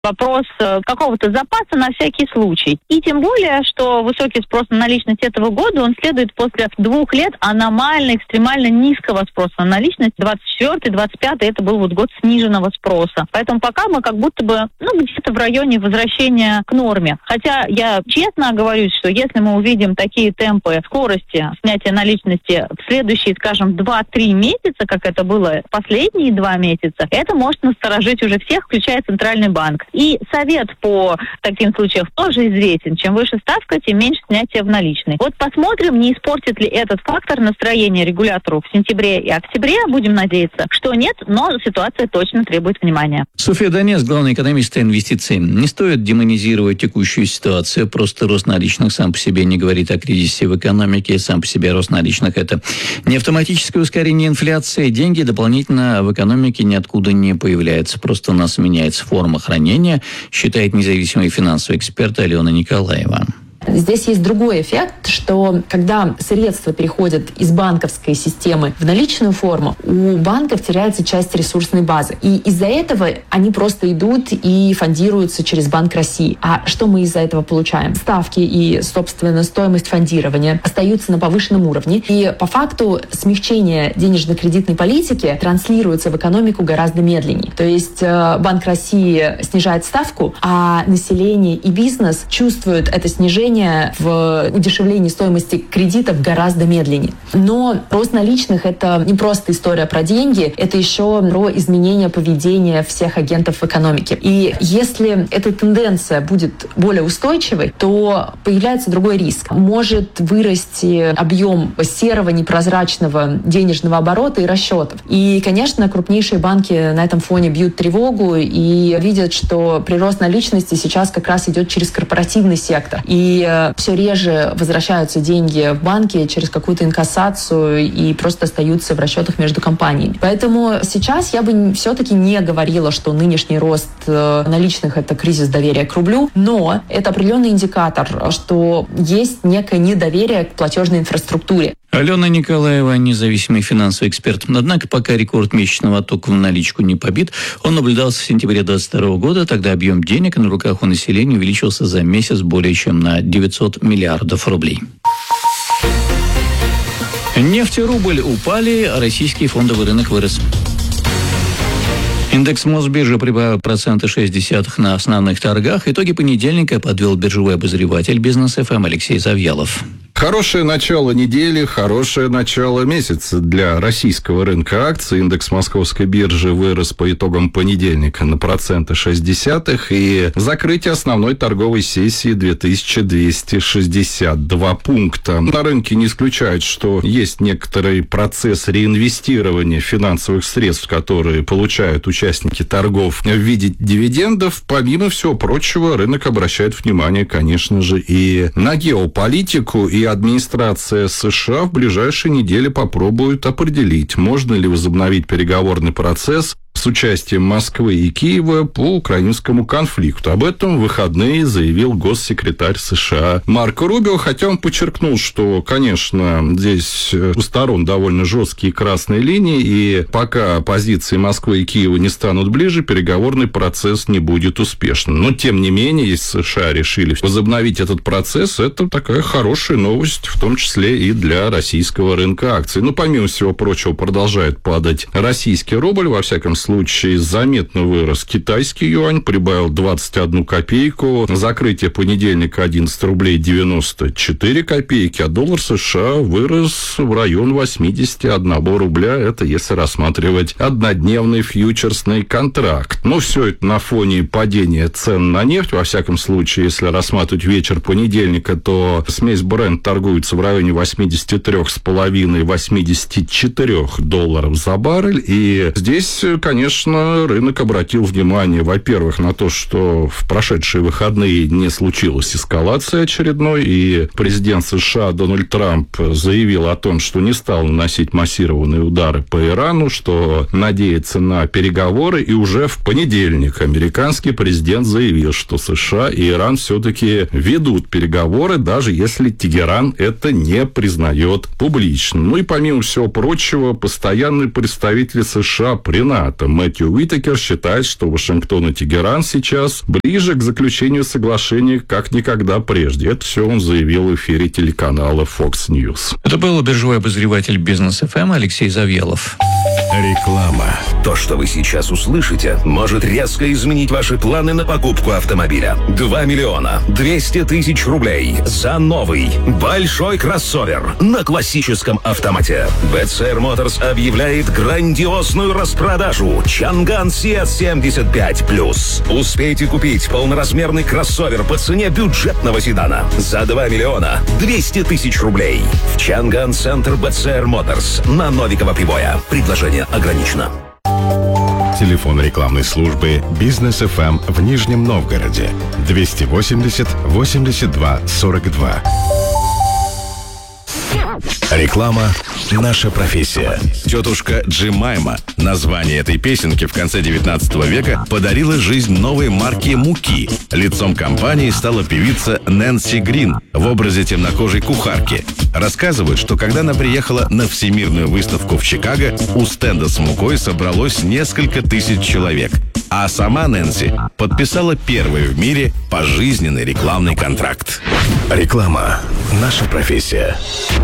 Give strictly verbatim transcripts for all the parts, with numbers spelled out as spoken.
вопрос какого-то запаса на всякий случай. И тем более, что высокий спрос на наличность этого года, он следует после двух лет аномально, экстремально низкого спроса на наличность. двадцать четвёртый, двадцать пятый это был вот год сниженного спроса. Поэтому пока мы как будто бы, ну, где-то в районе возвращения к норме. Хотя я честно оговорюсь, что если мы увидим такие темпы скорости снятия наличности в следующие, скажем, два-три месяца, как это было последние два месяца, это может насторожить уже всех, включая Центральный банк. И совет по таким случаям тоже известен. Чем выше ставка, тем меньше снятия в наличной. Вот посмотрим, не испортит ли этот фактор настроение регулятору в сентябре и октябре. Будем надеяться, что нет, но ситуация точно требует внимания. Софья Донец, главный экономист инвестиций. Не стоит демонизировать текущую ситуацию. Просто рост наличных сам по себе не говорит о кризисе в экономике. Сам по себе рост наличных – это не автоматическое ускорение инфляции. Деньги дополнительно в экономике ниоткуда не появляются. Просто у нас меняется форма хранения, считает независимый финансовый эксперт Алена Николаева. Здесь есть другой эффект, что когда средства переходят из банковской системы в наличную форму, у банков теряется часть ресурсной базы. И из-за этого они просто идут и фондируются через Банк России. А что мы из-за этого получаем? Ставки и, собственно, стоимость фондирования остаются на повышенном уровне. И по факту смягчение денежно-кредитной политики транслируется в экономику гораздо медленнее. То есть Банк России снижает ставку, а население и бизнес чувствуют это снижение в удешевлении стоимости кредитов гораздо медленнее. Но рост наличных – это не просто история про деньги, это еще про изменение поведения всех агентов в экономике. И если эта тенденция будет более устойчивой, то появляется другой риск. Может вырасти объем серого, непрозрачного денежного оборота и расчетов. И, конечно, крупнейшие банки на этом фоне бьют тревогу и видят, что прирост наличности сейчас как раз идет через корпоративный сектор. И все реже возвращаются деньги в банки через какую-то инкассацию и просто остаются в расчетах между компаниями. Поэтому сейчас я бы все-таки не говорила, что нынешний рост наличных – это кризис доверия к рублю, но это определенный индикатор, что есть некое недоверие к платежной инфраструктуре. Алена Николаева, независимый финансовый эксперт. Однако пока рекорд месячного оттока в наличку не побит, он наблюдался в сентябре двадцать второго года. Тогда объем денег на руках у населения увеличился за месяц более чем на девятьсот миллиардов рублей. Нефть и рубль упали, а российский фондовый рынок вырос. Индекс Мосбиржи прибавил процента шесть десятых на основных торгах. Итоги понедельника подвел биржевой обозреватель Бизнес-ФМ Алексей Завьялов. Хорошее начало недели, хорошее начало месяца для российского рынка акций. Индекс Московской биржи вырос по итогам понедельника на процента шесть десятых, и закрытие основной торговой сессии две тысячи двести шестьдесят два пункта. На рынке не исключают, что есть некоторый процесс реинвестирования финансовых средств, которые получают участники торгов в виде дивидендов. Помимо всего прочего, рынок обращает внимание, конечно же, и на геополитику, и администрация США в ближайшие недели попробует определить, можно ли возобновить переговорный процесс с участием Москвы и Киева по украинскому конфликту. Об этом в выходные заявил госсекретарь США Марко Рубио, хотя он подчеркнул, что, конечно, здесь у сторон довольно жесткие красные линии, и пока позиции Москвы и Киева не станут ближе, переговорный процесс не будет успешным. Но, тем не менее, если США решили возобновить этот процесс, это такая хорошая новость, в том числе и для российского рынка акций. Ну, помимо всего прочего, продолжает падать российский рубль, во всяком случае, случае заметно вырос китайский юань, прибавил двадцать одну копейку. Закрытие понедельника одиннадцать рублей девяносто четыре копейки, а доллар США вырос в район восемьдесят один рубля. Это если рассматривать однодневный фьючерсный контракт. Но все это на фоне падения цен на нефть. Во всяком случае, если рассматривать вечер понедельника, то смесь Brent торгуется в районе восемьдесят три целых пять десятых - восемьдесят четыре долларов за баррель. И здесь, конечно, Конечно, рынок обратил внимание, во-первых, на то, что в прошедшие выходные не случилась эскалация очередной, и президент США Дональд Трамп заявил о том, что не стал наносить массированные удары по Ирану, что надеется на переговоры, и уже в понедельник американский президент заявил, что США и Иран все-таки ведут переговоры, даже если Тегеран это не признает публично. Ну и помимо всего прочего, постоянный представитель США при НАТО Штата Мэтью Уитакер считает, что Вашингтон и Тегеран сейчас ближе к заключению соглашения как никогда прежде. Это все он заявил в эфире телеканала Fox News. Это был биржевой обозреватель Бизнес эф эм Алексей Завьялов. Реклама. То, что вы сейчас услышите, может резко изменить ваши планы на покупку автомобиля. два миллиона двести тысяч рублей за новый большой кроссовер на классическом автомате. би си ар Motors объявляет грандиозную распродажу Чанган си эс семьдесят пять плюс. Успейте купить полноразмерный кроссовер по цене бюджетного седана за два миллиона двести тысяч рублей. В Чанган Центр би си ар Motors на Новикова Прибоя. Предложение ограничено. Телефон рекламной службы «Бизнес эф эм» в Нижнем Новгороде двести восемьдесят восемьдесят два сорок два. Реклама «Наша профессия». Тетушка Джемайма, название этой песенки в конце девятнадцатого века, подарила жизнь новой марке муки. Лицом компании стала певица Нэнси Грин в образе темнокожей кухарки. Рассказывают, что когда она приехала на Всемирную выставку в Чикаго, у стенда с мукой собралось несколько тысяч человек. А сама Нэнси подписала первый в мире пожизненный рекламный контракт. Реклама «Наша профессия».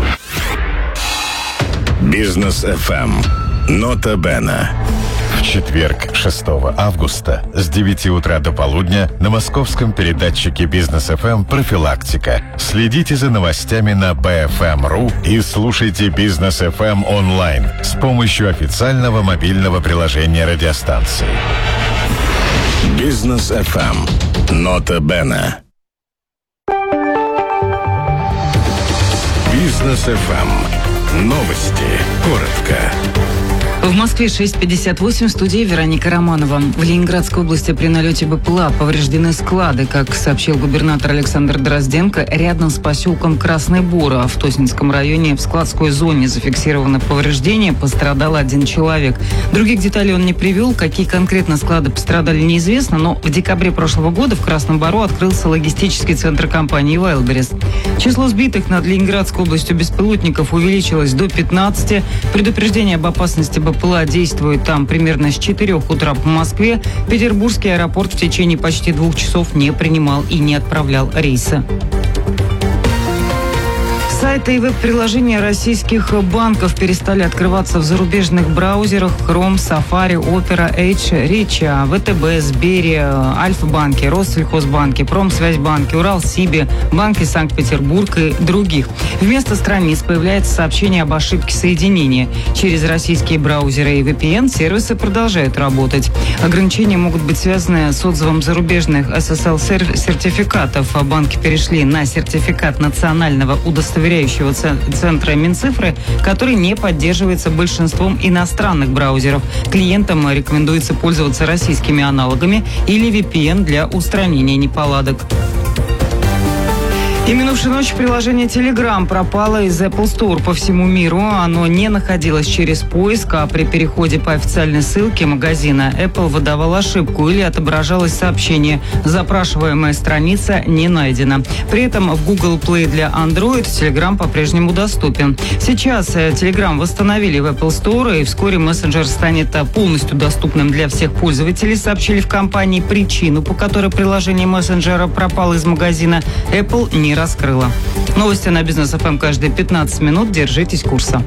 Бизнес эф эм. Нота Бена. В четверг, шестого августа, с девяти утра до полудня на московском передатчике Бизнес эф эм «Профилактика». Следите за новостями на би эф эм точка ру и слушайте Бизнес эф эм онлайн с помощью официального мобильного приложения радиостанции. Бизнес эф эм. Нота Бена. Бизнес эф эм. Новости. Коротко. В Москве шесть пятьдесят восемь, в студии Вероника Романова. В Ленинградской области при налете БПЛА повреждены склады. Как сообщил губернатор Александр Дрозденко, рядом с поселком Красный Бор, а в Тоснинском районе в складской зоне зафиксировано повреждение, пострадал один человек. Других деталей он не привел, какие конкретно склады пострадали, неизвестно, но в декабре прошлого года в Красном Бору открылся логистический центр компании «Вайлдберриз». Число сбитых над Ленинградской областью беспилотников увеличилось до пятнадцати. Предупреждение об опасности БПЛА действует там примерно с четырёх утра по Москве. Петербургский аэропорт в течение почти двух часов не принимал и не отправлял рейсы. Сайты и веб-приложения российских банков перестали открываться в зарубежных браузерах Chrome, Safari, Opera, Edge, Рича, ВТБ, Сбери, Альфа-банки, Россельхозбанки, Промсвязьбанки, Уралсиби, банки Санкт-Петербург и других. Вместо страниц появляется сообщение об ошибке соединения. Через российские браузеры и ви пи эн сервисы продолжают работать. Ограничения могут быть связаны с отзывом зарубежных эс эс эл-сертификатов. Банки перешли на сертификат национального удостоверения центра Минцифры, который не поддерживается большинством иностранных браузеров. Клиентам рекомендуется пользоваться российскими аналогами или ви пи эн для устранения неполадок. И минувшей ночью приложение Telegram пропало из Apple Store по всему миру. Оно не находилось через поиск, а при переходе по официальной ссылке магазина Apple выдавал ошибку или отображалось сообщение «Запрашиваемая страница не найдена». При этом в Google Play для Android Telegram по-прежнему доступен. Сейчас Telegram восстановили в Apple Store, и вскоре мессенджер станет полностью доступным для всех пользователей, сообщили в компании. Причину, по которой приложение мессенджера пропало из магазина, Apple не раскрыла. Новости на Бизнес эф эм каждые пятнадцать минут. Держитесь курса.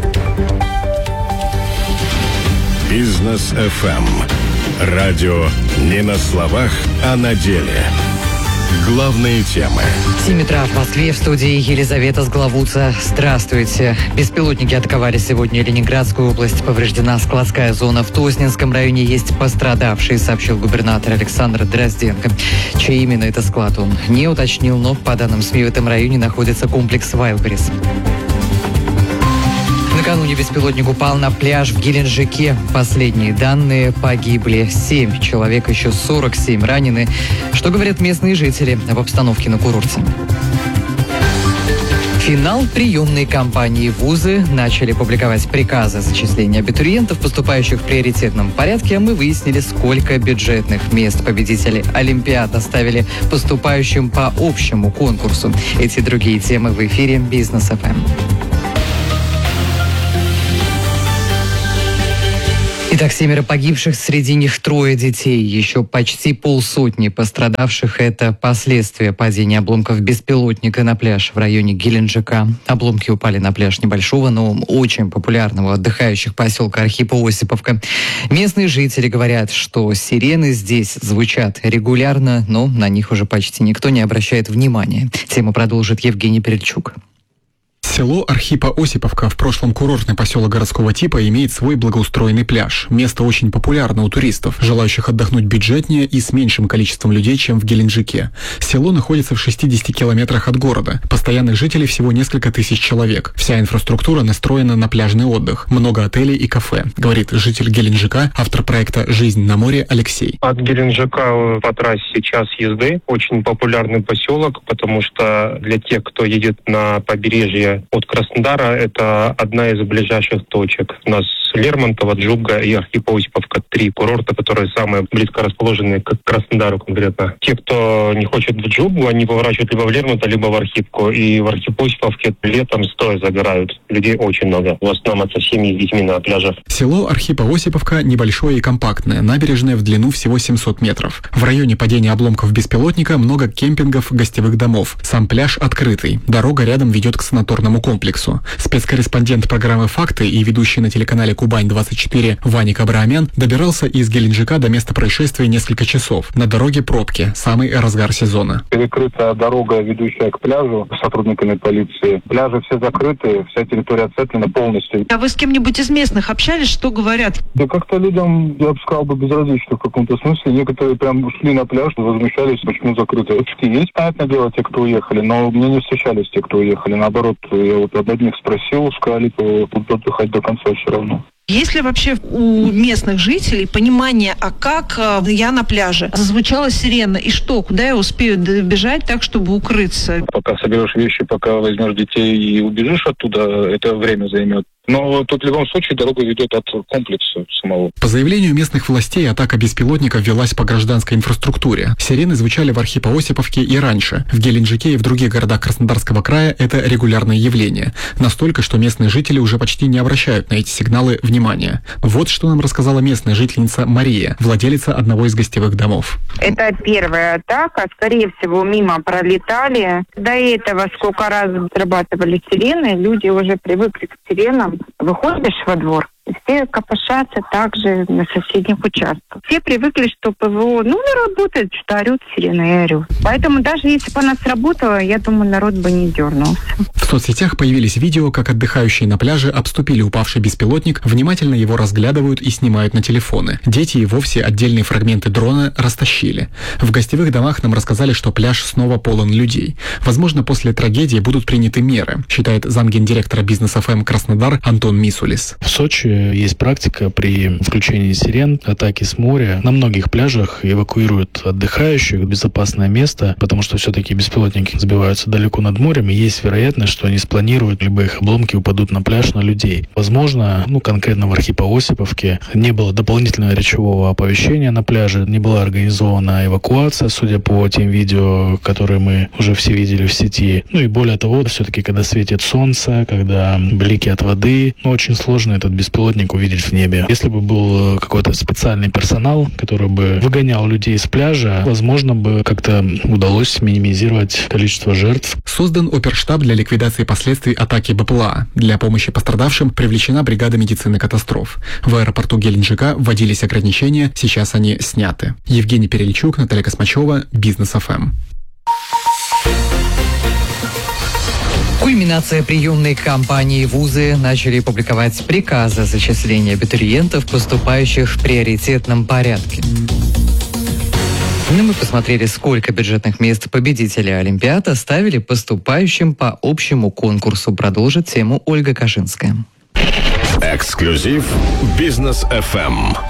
Бизнес эф эм. Радио не на словах, а на деле. Главные темы. семь утра в Москве, в студии Елизавета Сглавуца. Здравствуйте. Беспилотники атаковали сегодня Ленинградскую область. Повреждена складская зона. В Тоснинском районе есть пострадавшие, сообщил губернатор Александр Дрозденко. Чей именно это склад, он не уточнил, но, по данным СМИ, в этом районе находится комплекс «Вайлдберриз». Накануне беспилотник упал на пляж в Геленджике. Последние данные: погибли семь человек, еще сорок семь ранены. Что говорят местные жители об обстановке на курорте? Финал приемной кампании. Вузы начали публиковать приказы о зачислении абитуриентов, поступающих в приоритетном порядке. А мы выяснили, сколько бюджетных мест победители Олимпиад оставили поступающим по общему конкурсу. Эти и другие темы в эфире Бизнес эф эм. Итак, семеро погибших, среди них трое детей. Еще почти полсотни пострадавших – это последствия падения обломков беспилотника на пляж в районе Геленджика. Обломки упали на пляж небольшого, но очень популярного отдыхающих поселка Архипо-Осиповка. Местные жители говорят, что сирены здесь звучат регулярно, но на них уже почти никто не обращает внимания. Тему продолжит Евгений Перельчук. Село Архипо-Осиповка, в прошлом курортный поселок городского типа, имеет свой благоустроенный пляж. Место очень популярно у туристов, желающих отдохнуть бюджетнее и с меньшим количеством людей, чем в Геленджике. Село находится в шестидесяти километрах от города. Постоянных жителей всего несколько тысяч человек. Вся инфраструктура настроена на пляжный отдых. Много отелей и кафе, говорит житель Геленджика, автор проекта «Жизнь на море» Алексей. От Геленджика по трассе час езды. Очень популярный поселок, потому что для тех, кто едет на побережье от Краснодара, это одна из ближайших точек. У нас Лермонтово, Джубга и Архипо-Осиповка. Три курорта, которые самые близко расположены к Краснодару конкретно. Те, кто не хочет в Джубгу, они поворачивают либо в Лермонтово, либо в Архипку. И в Архипо-Осиповке летом стоя загорают. Людей очень много. В основном это семьи с детьми на пляжах. Село Архипо-Осиповка небольшое и компактное. Набережная в длину всего семьсот метров. В районе падения обломков беспилотника много кемпингов, гостевых домов. Сам пляж открытый. Дорога рядом ведет к санаторному комплексу. Спецкорреспондент программы «Факты» и ведущий на телеканале «Кубань-двадцать четыре» Ваник Абраамян добирался из Геленджика до места происшествия несколько часов. На дороге пробки, самый разгар сезона. Перекрыта дорога, ведущая к пляжу, сотрудниками полиции. Пляжи все закрыты, вся территория оцеплена полностью. А вы с кем-нибудь из местных общались? Что говорят? Да как-то людям, я бы сказал, бы безразлично в каком-то смысле. Некоторые прям ушли на пляж, возмущались, почему закрыто. Есть, понятное дело, те, кто уехали, но мне не встречались те, кто уехали. Наоборот, я вот об одних спросил, сказали, то будут отдыхать до конца все равно. Есть ли вообще у местных жителей понимание, а как я на пляже? Зазвучала сирена, и что? Куда я успею добежать так, чтобы укрыться? Пока соберешь вещи, пока возьмешь детей и убежишь оттуда, это время займет. Но тут в любом случае дорога ведет от комплекса самого. По заявлению местных властей, атака беспилотников велась по гражданской инфраструктуре. Сирены звучали в Архипо-Осиповке и раньше. В Геленджике и в других городах Краснодарского края это регулярное явление. Настолько, что местные жители уже почти не обращают на эти сигналы внимания. Вот что нам рассказала местная жительница Мария, владелица одного из гостевых домов. Это первая атака. Скорее всего, мимо пролетали. До этого сколько раз срабатывали сирены, люди уже привыкли к сиренам. Выходишь во двор, все копошатся также на соседних участках. Все привыкли, что ПВО, ну, работает, что орют сирены, я орю. Поэтому даже если бы она сработала, я думаю, народ бы не дернулся. В соцсетях появились видео, как отдыхающие на пляже обступили упавший беспилотник, внимательно его разглядывают и снимают на телефоны. Дети и вовсе отдельные фрагменты дрона растащили. В гостевых домах нам рассказали, что пляж снова полон людей. Возможно, после трагедии будут приняты меры, считает замгендиректора Бизнес эф эм Краснодар Антон Мисулис. В Сочи есть практика при включении сирен, атаки с моря. На многих пляжах эвакуируют отдыхающих в безопасное место, потому что все-таки беспилотники сбиваются далеко над морем, и есть вероятность, что они спланируют, либо их обломки упадут на пляж, на людей. Возможно, ну конкретно в Архипо-Осиповке не было дополнительного речевого оповещения на пляже, не была организована эвакуация, судя по тем видео, которые мы уже все видели в сети. Ну и более того, все-таки, когда светит солнце, когда блики от воды, ну очень сложно этот беспилотник увидеть в небе. Если бы был какой-то специальный персонал, который бы выгонял людей с пляжа, возможно бы как-то удалось минимизировать количество жертв. Создан оперштаб для ликвидации последствий атаки БПЛА. Для помощи пострадавшим привлечена бригада медицины катастроф. В аэропорту Геленджика вводились ограничения, сейчас они сняты. Евгений Перельчук, Наталья Космачева, Бизнес эф эм. Кульминация приемной кампании. Вузы начали публиковать приказы о зачислении абитуриентов, поступающих в приоритетном порядке. Ну, мы посмотрели, сколько бюджетных мест победителей Олимпиад оставили поступающим по общему конкурсу. Продолжит тему Ольга Кашинская. Эксклюзив Бизнес эф эм.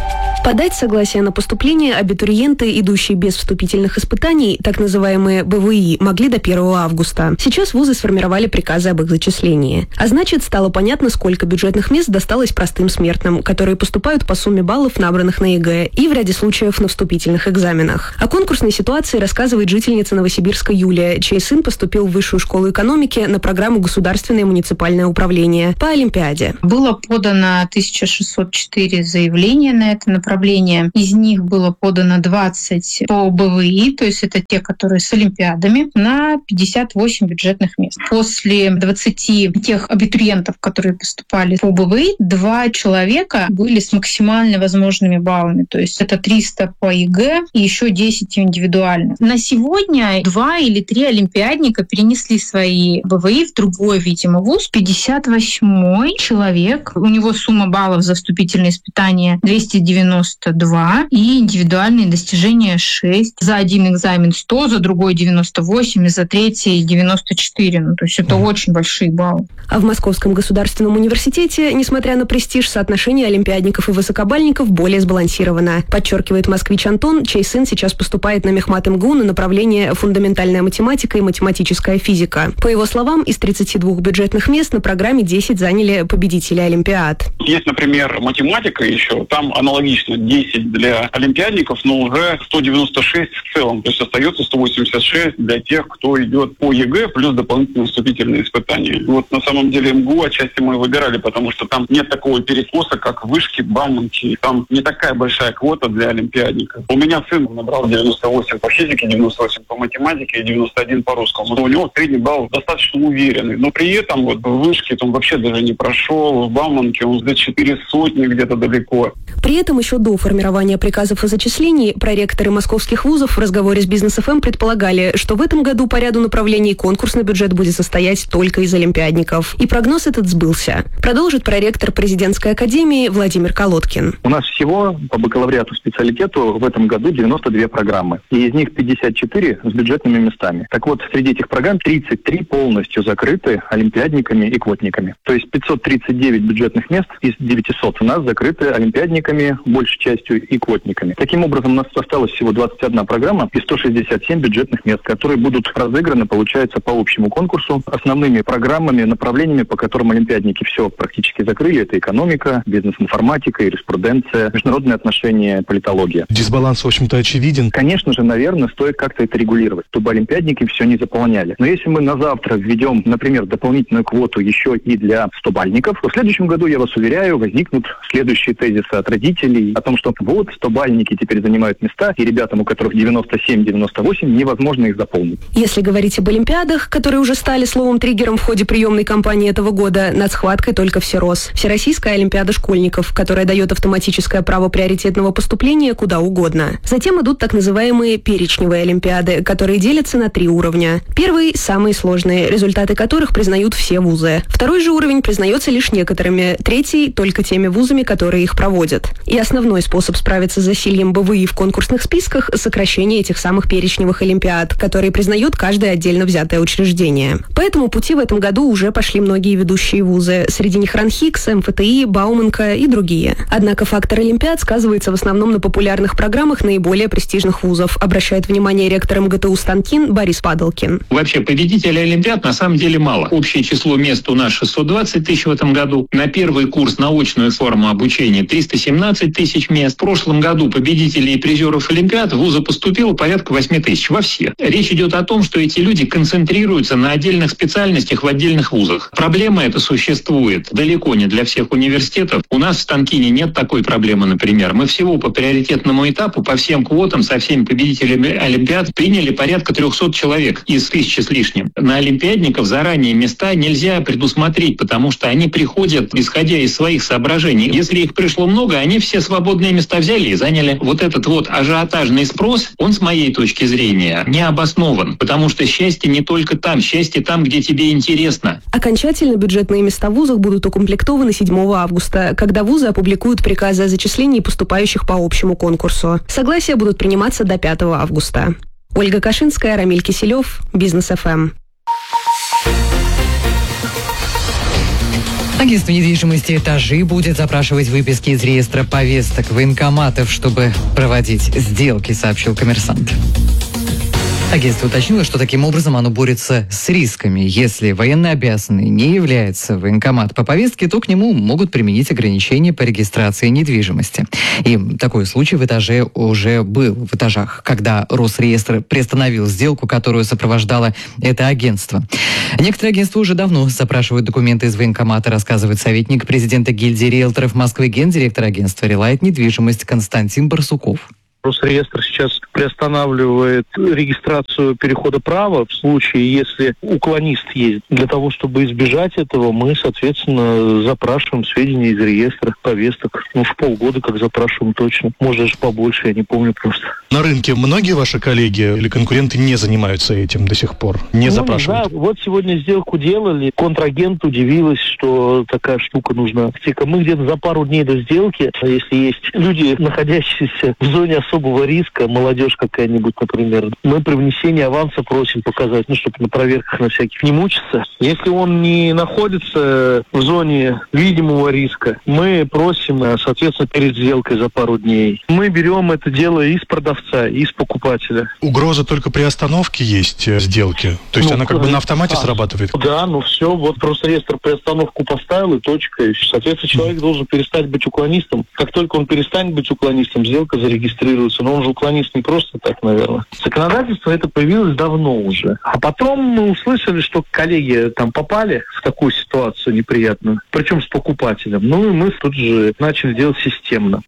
Подать согласие на поступление абитуриенты, идущие без вступительных испытаний, так называемые бэ вэ и, могли до первого августа. Сейчас вузы сформировали приказы об их зачислении. А значит, стало понятно, сколько бюджетных мест досталось простым смертным, которые поступают по сумме баллов, набранных на е гэ э, и в ряде случаев на вступительных экзаменах. О конкурсной ситуации рассказывает жительница Новосибирска Юлия, чей сын поступил в Высшую школу экономики на программу «Государственное муниципальное управление» по Олимпиаде. Было подано тысяча шестьсот четыре заявления на это направление. Из них было подано двадцать по бэ вэ и, то есть это те, которые с олимпиадами, на пятьдесят восемь бюджетных мест. После двадцати тех абитуриентов, которые поступали по бэ вэ и, два человека были с максимально возможными баллами, то есть это триста по е гэ э и еще десять индивидуально. На сегодня два или три олимпиадника перенесли свои бэ вэ и в другой, видимо, вуз. пятьдесят восьмой человек, у него сумма баллов за вступительные испытания двести девяносто два и индивидуальные достижения шесть. За один экзамен сто, за другой девяносто восемь и за третий девяносто четыре. Ну, то есть это очень большие баллы. А в Московском государственном университете, несмотря на престиж, соотношение олимпиадников и высокобальников более сбалансировано, подчеркивает москвич Антон, чей сын сейчас поступает на мехмат эм гэ у на направление фундаментальная математика и математическая физика. По его словам, из тридцати двух бюджетных мест на программе десять заняли победители олимпиад. Есть, например, математика еще, там аналогично десять для олимпиадников, но уже сто девяносто шесть в целом. То есть остается сто восемьдесят шесть для тех, кто идет по е гэ э, плюс дополнительные вступительные испытания. Вот на самом деле эм гэ у отчасти мы выбирали, потому что там нет такого перекоса, как вышки, Бауманки. Там не такая большая квота для олимпиадников. У меня сын набрал девяносто восемь по физике, девяносто восемь по математике и девяносто один по русскому. Но у него средний балл достаточно уверенный. Но при этом вот в вышке он вообще даже не прошел, в Бауманке он за четыре сотни где-то далеко. При этом еще до формирования приказов о зачислении проректоры московских вузов в разговоре с Бизнес эф эм предполагали, что в этом году по ряду направлений конкурсный бюджет будет состоять только из олимпиадников. И прогноз этот сбылся. Продолжит проректор президентской академии Владимир Колодкин. У нас всего по бакалавриату специалитету в этом году девяносто две программы. И из них пятьдесят четыре с бюджетными местами. Так вот, среди этих программ тридцать три полностью закрыты олимпиадниками и квотниками. То есть пятьсот тридцать девять бюджетных мест из девятисот у нас закрыты олимпиадниками, большей частью и квотниками. Таким образом, у нас осталось всего двадцать одна программа и сто шестьдесят семь бюджетных мест, которые будут разыграны, получается, по общему конкурсу. Основными программами, направлениями, по которым олимпиадники все практически закрыли, это экономика, бизнес-информатика, юриспруденция, международные отношения, политология. Дисбаланс, в общем-то, очевиден. Конечно же, наверное, стоит как-то это регулировать, чтобы олимпиадники все не заполняли. Но если мы на завтра введем, например, дополнительную квоту еще и для стобальников, то в следующем году, я вас уверяю, возникнут следующие тезисы от родителей о том, что вот стобальники теперь занимают места, и ребятам, у которых девяносто семь - девяносто восемь, невозможно их заполнить. Если говорить об олимпиадах, которые уже стали словом-триггером в ходе приемной кампании этого года, над схваткой только всерос. Всероссийская олимпиада школьников, которая дает автоматическое право приоритетного поступления куда угодно. Затем идут так называемые перечневые олимпиады, которые делятся на три уровня. Первый – самые сложные, результаты которых признают все вузы. Второй же уровень признается лишь некоторыми, третий – только теми вузами, которые их проводят. И основной способ справиться с засильем бэ вэ и в конкурсных списках – сокращение этих самых перечневых олимпиад, которые признает каждое отдельно взятое учреждение. По этому пути в этом году уже пошли многие ведущие вузы. Среди них РАНХИКС, эм эф тэ и, Бауманка и другие. Однако фактор олимпиад сказывается в основном на популярных программах наиболее престижных вузов, обращает внимание ректор эм гэ тэ у Станкин Борис Падалкин. Вообще победителей олимпиад на самом деле мало. Общее число мест у нас шестьсот двадцать тысяч в этом году. На первый курс на очную форму обучения триста семнадцать тысяч мест. В прошлом году победителей и призеров олимпиад в вузы поступило порядка восемь тысяч во все. Речь идет о том, что эти люди концентрируются на отдельных специальностях в отдельных вузах. Проблема эта существует далеко не для всех университетов. У нас в Станкине нет такой проблемы, например. Мы всего по приоритетному этапу, по всем квотам, со всеми победителями олимпиад приняли порядка трехсот человек из тысячи с лишним. На олимпиадников заранее места нельзя предусмотреть, потому что они приходят, исходя из своих соображений. Если их пришло много, они все свободные места взяли и заняли. Вот этот вот ажиотажный спрос, он с моей точки зрения не обоснован, потому что счастье не только там, счастье там, где тебе интересно. Окончательно бюджетные места в вузах будут укомплектованы седьмого августа, когда вузы опубликуют приказы о зачислении поступающих по общему конкурсу. Согласия будут приниматься до пятого августа. Ольга Кашинская, Рамиль Киселев, Бизнес эф эм. Агентство недвижимости «Этажи» будет запрашивать выписки из реестра повесток военкоматов, чтобы проводить сделки, сообщил «Коммерсант». Агентство уточнило, что таким образом оно борется с рисками. Если военнообязанный не является военкомат по повестке, то к нему могут применить ограничения по регистрации недвижимости. И такой случай в «Этаже» уже был в «Этажах», когда Росреестр приостановил сделку, которую сопровождало это агентство. Некоторые агентства уже давно запрашивают документы из военкомата, рассказывает советник президента гильдии риэлторов Москвы, гендиректор агентства «Релайт Недвижимость» Константин Барсуков. Росреестр сейчас приостанавливает регистрацию перехода права в случае, если уклонист есть. Для того, чтобы избежать этого, мы, соответственно, запрашиваем сведения из реестра повесток. Ну, в полгода как запрашиваем точно. Может, даже побольше, я не помню просто. На рынке многие ваши коллеги или конкуренты не занимаются этим до сих пор? Не ну, запрашивают? Да, вот сегодня сделку делали. Контрагент удивилась, что такая штука нужна. Мы где-то за пару дней до сделки, если есть люди, находящиеся в зоне особого особого риска, молодежь какая-нибудь, например, мы при внесении аванса просим показать, ну, чтобы на проверках на всяких не мучиться. Если он не находится в зоне видимого риска, мы просим, соответственно, перед сделкой за пару дней. Мы берем это дело из продавца, из покупателя. Угроза только при остановке есть сделки? То есть ну, она как бы на автомате а, срабатывает? Да, ну все, вот просто реестр приостановку поставил и точка. И, соответственно, человек mm. должен перестать быть уклонистом. Как только он перестанет быть уклонистом, сделка зарегистрируется. Но он же уклонист не просто так, наверное. Законодательство это появилось давно уже. А потом мы услышали, что коллеги там попали в такую ситуацию неприятную, причем с покупателем. Ну и мы тут же начали делать системно.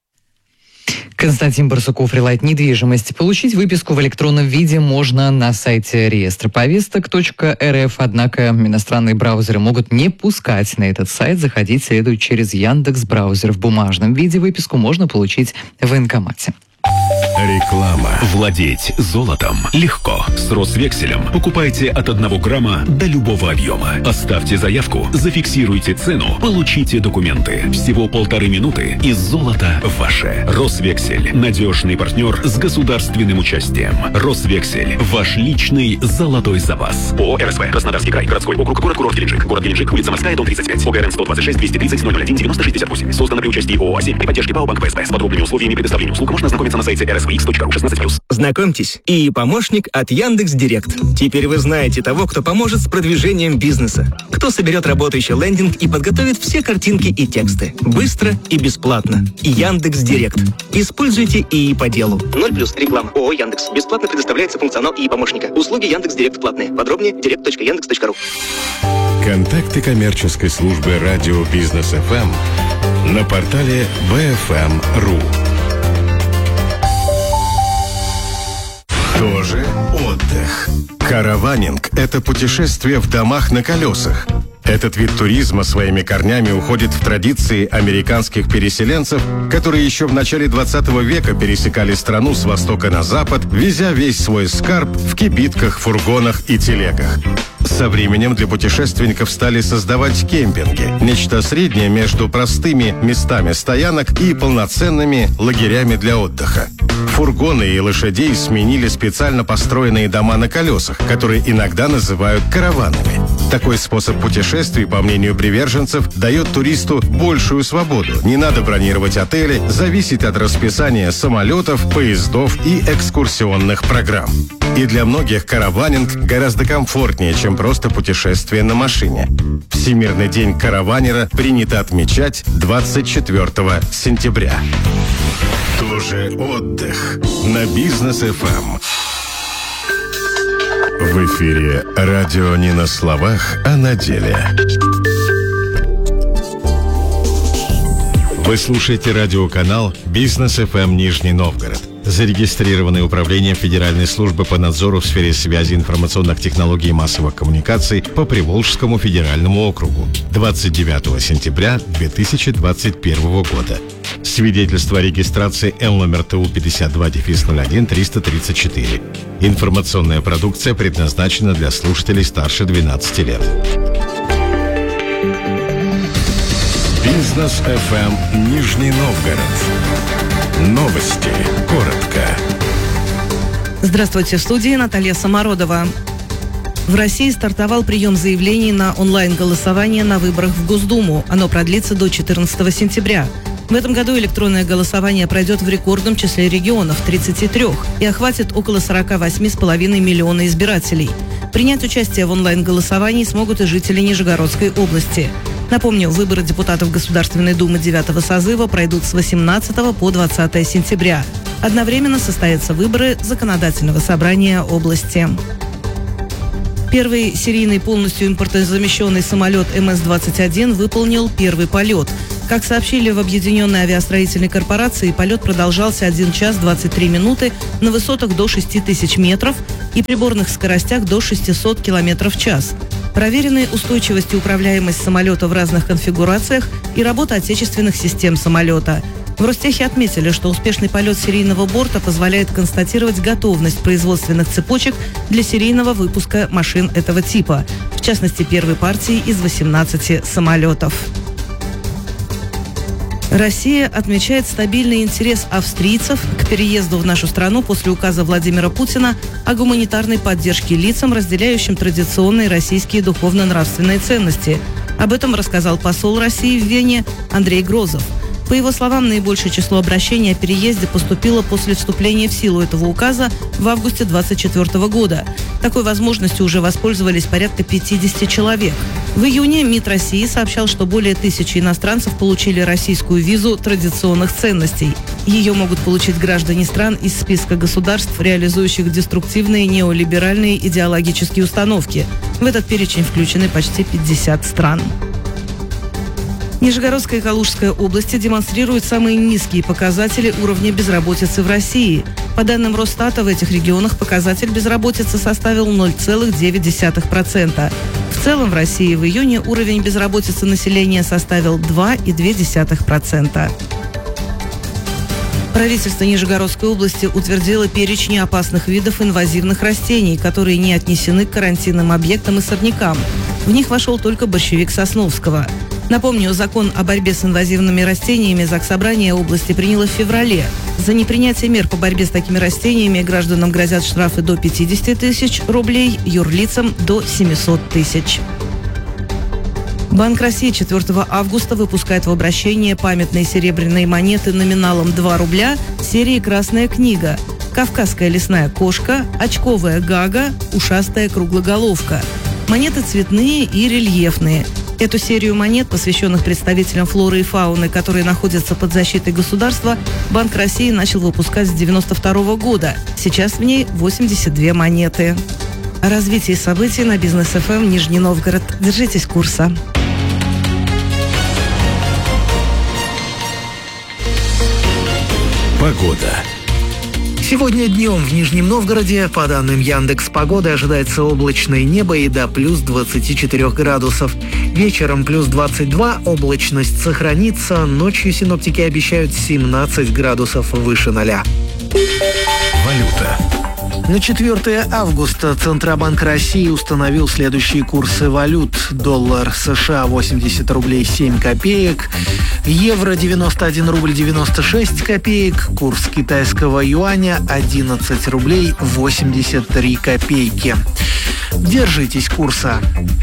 Константин Барсуков, «Релайт Недвижимость». Получить выписку в электронном виде можно на сайте реестр повесток точка эр эф, однако иностранные браузеры могут не пускать на этот сайт. Заходить следует через Яндекс.Браузер. В бумажном виде выписку можно получить в военкомате. Реклама. Владеть золотом легко. С Росвекселем покупайте от одного грамма до любого объема. Оставьте заявку, зафиксируйте цену, получите документы. Всего полторы минуты, и золото ваше. Росвексель. Надежный партнер с государственным участием. Росвексель. Ваш личный золотой запас. ООО эр эс вэ. Краснодарский край. Городской округ. Город-курорт Геленджик. Город Геленджик. Улица Морская, дом тридцать пять. ОГРН сто двадцать шесть двести тридцать ноль ноль один девяносто шестьдесят восемь. Создано при участии ООО «Азим» при поддержке ПАО Банк ПСБ. С подробными условиями предоставления услуг можно ознакомиться на сайте эр эс вэ икс точка ру шестнадцать плюс. Знакомьтесь, и помощник от Яндекс.Директ. Теперь вы знаете того, кто поможет с продвижением бизнеса. Кто соберет работающий лендинг и подготовит все картинки и тексты. Быстро и бесплатно. Яндекс.Директ. Используйте ИИ по делу. ноль плюс реклама. ООО «Яндекс». Бесплатно предоставляется функционал ИИ помощника. Услуги Яндекс.Директ платные. Подробнее директ точка яндекс точка ру. Контакты коммерческой службы радио Бизнес эф эм на портале би эф эм точка ру. Тоже отдых. Караванинг – это путешествие в домах на колесах. Этот вид туризма своими корнями уходит в традиции американских переселенцев, которые еще в начале двадцатого века пересекали страну с востока на запад, везя весь свой скарб в кибитках, фургонах и телегах. Со временем для путешественников стали создавать кемпинги. Нечто среднее между простыми местами стоянок и полноценными лагерями для отдыха. Фургоны и лошадей сменили специально построенные дома на колесах, которые иногда называют караванами. Такой способ путешествий, по мнению приверженцев, дает туристу большую свободу. Не надо бронировать отели, зависеть от расписания самолетов, поездов и экскурсионных программ. И для многих караванинг гораздо комфортнее, чем просто путешествие на машине. Всемирный день караванера принято отмечать двадцать четвёртого сентября. Тоже отдых на Бизнес эф эм. В эфире радио не на словах, а на деле. Вы слушаете радиоканал Бизнес эф эм Нижний Новгород, зарегистрированный Управлением Федеральной службы по надзору в сфере связи, информационных технологий и массовых коммуникаций по Приволжскому федеральному округу двадцать девятого сентября две тысячи двадцать первого года. Свидетельство о регистрации Эл номер Т У пятьдесят два ноль один триста тридцать четыре. Информационная продукция предназначена для слушателей старше двенадцати лет. Бизнес эф эм Нижний Новгород. Новости. Коротко. Здравствуйте, в студии Наталья Самородова. В России стартовал прием заявлений на онлайн-голосование на выборах в Госдуму. Оно продлится до четырнадцатого сентября. В этом году электронное голосование пройдет в рекордном числе регионов – тридцати трёх, и охватит около сорока восьми с половиной миллиона избирателей. Принять участие в онлайн-голосовании смогут и жители Нижегородской области. Напомню, выборы депутатов Государственной Думы девятого созыва пройдут с восемнадцатого по двадцатое сентября. Одновременно состоятся выборы Законодательного собрания области. Первый серийный полностью импортозамещенный самолет эм эс двадцать один выполнил первый полет. Как сообщили в Объединенной авиастроительной корпорации, полет продолжался один час двадцать три минуты на высотах до шести тысяч метров и приборных скоростях до шестисот километров в час. Проверены устойчивость и управляемость самолета в разных конфигурациях и работа отечественных систем самолета. В Ростехе отметили, что успешный полет серийного борта позволяет констатировать готовность производственных цепочек для серийного выпуска машин этого типа, в частности, первой партии из восемнадцати самолетов. Россия отмечает стабильный интерес австрийцев к переезду в нашу страну после указа Владимира Путина о гуманитарной поддержке лицам, разделяющим традиционные российские духовно-нравственные ценности. Об этом рассказал посол России в Вене Андрей Грозов. По его словам, наибольшее число обращений о переезде поступило после вступления в силу этого указа в августе две тысячи двадцать четвёртого года. Такой возможностью уже воспользовались порядка пятидесяти человек. В июне МИД России сообщал, что более тысячи иностранцев получили российскую визу традиционных ценностей. Ее могут получить граждане стран из списка государств, реализующих деструктивные неолиберальные идеологические установки. В этот перечень включены почти пятьдесят стран. Нижегородская и Калужская области демонстрируют самые низкие показатели уровня безработицы в России. По данным Росстата, в этих регионах показатель безработицы составил ноль целых девять десятых процента. В целом в России в июне уровень безработицы населения составил два целых две десятых процента. Правительство Нижегородской области утвердило перечень опасных видов инвазивных растений, которые не отнесены к карантинным объектам и сорнякам. В них вошел только борщевик Сосновского. Напомню, закон о борьбе с инвазивными растениями Заксобрание области приняло в феврале. За непринятие мер по борьбе с такими растениями гражданам грозят штрафы до пятидесяти тысяч рублей, юрлицам до семисот тысяч. Банк России четвёртого августа выпускает в обращение памятные серебряные монеты номиналом два рубля серии «Красная книга», «Кавказская лесная кошка», «Очковая гага», «Ушастая круглоголовка». Монеты цветные и рельефные. Эту серию монет, посвященных представителям флоры и фауны, которые находятся под защитой государства, Банк России начал выпускать с девяносто второго года. Сейчас в ней восемьдесят две монеты. О развитии событий на Бизнес эф эм Нижний Новгород. Держитесь курса. Погода. Сегодня днем в Нижнем Новгороде, по данным Яндекс.Погоды, ожидается облачное небо и до плюс двадцати четырёх градусов. Вечером плюс двадцать два, облачность сохранится, ночью синоптики обещают семнадцать градусов выше ноля. Валюта. На четвёртое августа Центробанк России установил следующие курсы валют. Доллар США восемьдесят рублей семь копеек, евро девяносто один рубль девяносто шесть копеек, курс китайского юаня одиннадцать рублей восемьдесят три копейки. Держитесь курса.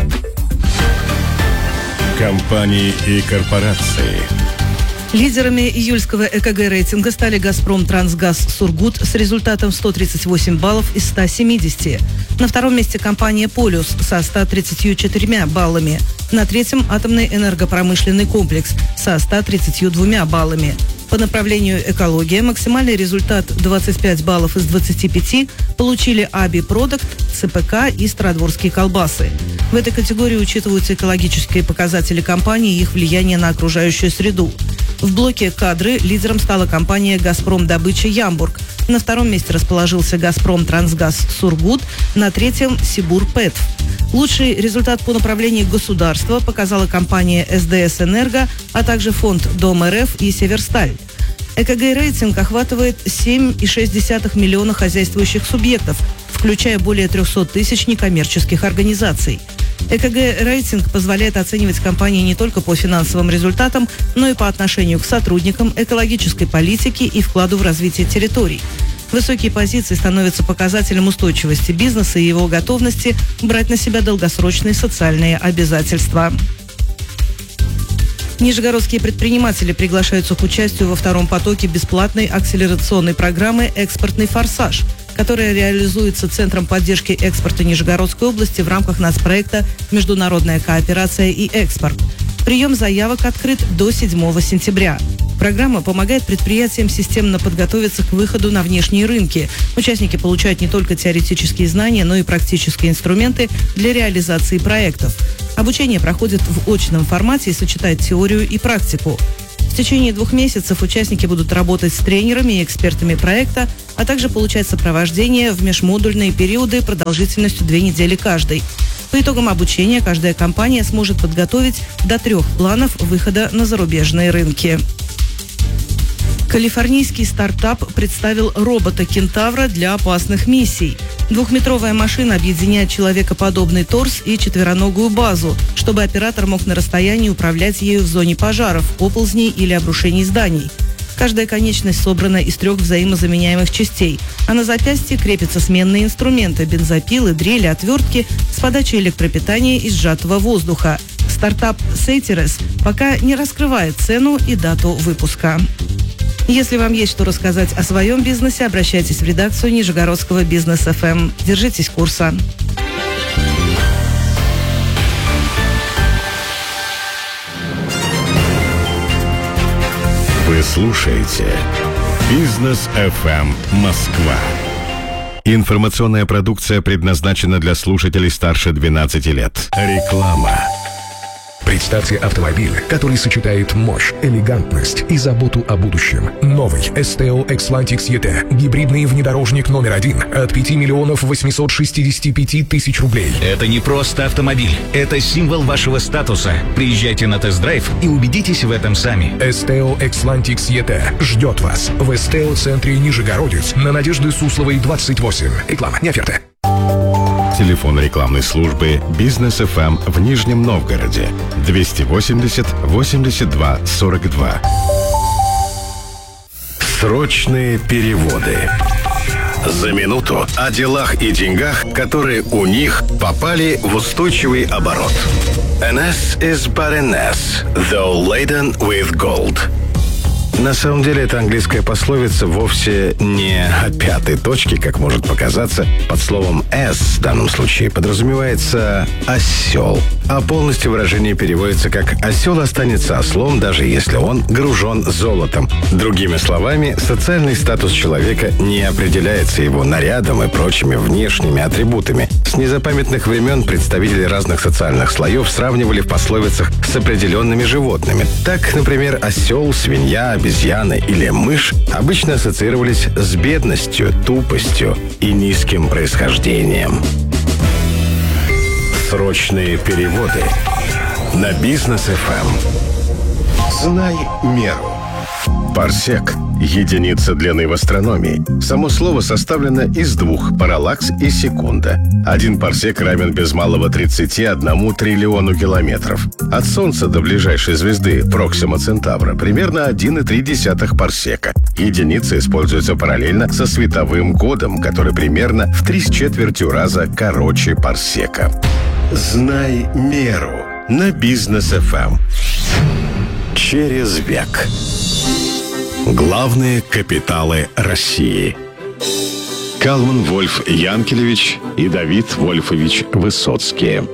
Компании и корпорации. Лидерами июльского э ка гэ рейтинга стали «Газпром Трансгаз Сургут» с результатом сто тридцать восемь баллов из ста семидесяти. На втором месте компания «Полюс» со ста тридцатью четырьмя баллами. На третьем атомный энергопромышленный комплекс со ста тридцатью двумя баллами. По направлению экология максимальный результат двадцать пять баллов из двадцати пяти получили Аби Продакт, цэ пэ ка и Стародворские колбасы. В этой категории учитываются экологические показатели компании и их влияние на окружающую среду. В блоке «Кадры» лидером стала компания «Газпром Добыча Ямбург». На втором месте расположился «Газпром Трансгаз Сургут», на третьем «Сибур Пэт». Лучший результат по направлению государства показала компания эс дэ эс Энерго, а также фонд Дом эр эф и Северсталь. э ка гэ рейтинг охватывает семь целых шесть десятых миллиона хозяйствующих субъектов, включая более трехсот тысяч некоммерческих организаций. э ка гэ рейтинг позволяет оценивать компании не только по финансовым результатам, но и по отношению к сотрудникам, экологической политике и вкладу в развитие территорий. Высокие позиции становятся показателем устойчивости бизнеса и его готовности брать на себя долгосрочные социальные обязательства. Нижегородские предприниматели приглашаются к участию во втором потоке бесплатной акселерационной программы «Экспортный форсаж», которая реализуется Центром поддержки экспорта Нижегородской области в рамках нацпроекта «Международная кооперация и экспорт». Прием заявок открыт до седьмого сентября. Программа помогает предприятиям системно подготовиться к выходу на внешние рынки. Участники получают не только теоретические знания, но и практические инструменты для реализации проектов. Обучение проходит в очном формате и сочетает теорию и практику. В течение двух месяцев участники будут работать с тренерами и экспертами проекта, а также получать сопровождение в межмодульные периоды продолжительностью две недели каждый. По итогам обучения каждая компания сможет подготовить до трех планов выхода на зарубежные рынки. Калифорнийский стартап представил робота-кентавра для опасных миссий. Двухметровая машина объединяет человекоподобный торс и четвероногую базу, чтобы оператор мог на расстоянии управлять ею в зоне пожаров, оползней или обрушений зданий. Каждая конечность собрана из трех взаимозаменяемых частей, а на запястье крепятся сменные инструменты – бензопилы, дрели, отвертки с подачей электропитания из сжатого воздуха. Стартап Сейтерес пока не раскрывает цену и дату выпуска. Если вам есть что рассказать о своем бизнесе, обращайтесь в редакцию Нижегородского бизнес эф эм. Держитесь курса. Вы слушаете Бизнес эф эм Москва. Информационная продукция предназначена для слушателей старше двенадцати лет. Реклама. Представьте автомобиль, который сочетает мощь, элегантность и заботу о будущем. Новый эс тэ о Xlantix и ти. Гибридный внедорожник номер один от пяти миллионов восьмисот шестидесяти пяти тысяч рублей. Это не просто автомобиль. Это символ вашего статуса. Приезжайте на тест-драйв и убедитесь в этом сами. эс тэ о Xlantix и ти ждет вас в эс тэ о-центре Нижегородец на Надежды Сусловой, двадцать восемь. Реклама, не оферта. Телефон рекламной службы «Бизнес эф эм» в Нижнем Новгороде двести восемьдесят восемьдесят два сорок два. Срочные переводы. За минуту о делах и деньгах, которые у них попали в устойчивый оборот. An S is but an S, though laden with gold. На самом деле, эта английская пословица вовсе не о пятой точке, как может показаться. Под словом «s» в данном случае подразумевается «осел», а полностью выражение переводится как «осел останется ослом, даже если он гружен золотом». Другими словами, социальный статус человека не определяется его нарядом и прочими внешними атрибутами. С незапамятных времен представители разных социальных слоев сравнивали в пословицах с определенными животными. Так, например, осел, свинья, обезьяны или мышь обычно ассоциировались с бедностью, тупостью и низким происхождением. Срочные переводы на Бизнес эф эм. Знай меру. Парсек – единица длины в астрономии. Само слово составлено из двух – параллакс и секунда. Один парсек равен без малого тридцати одному триллиону километров. От Солнца до ближайшей звезды Проксима Центавра примерно один и три десятых парсека. Единица используется параллельно со световым годом, который примерно в три с четвертью раза короче парсека. Знай меру на Бизнес эф эм. Через век. Главные капиталы России. Калман Вольф Янкелевич и Давид Вольфович Высоцкие.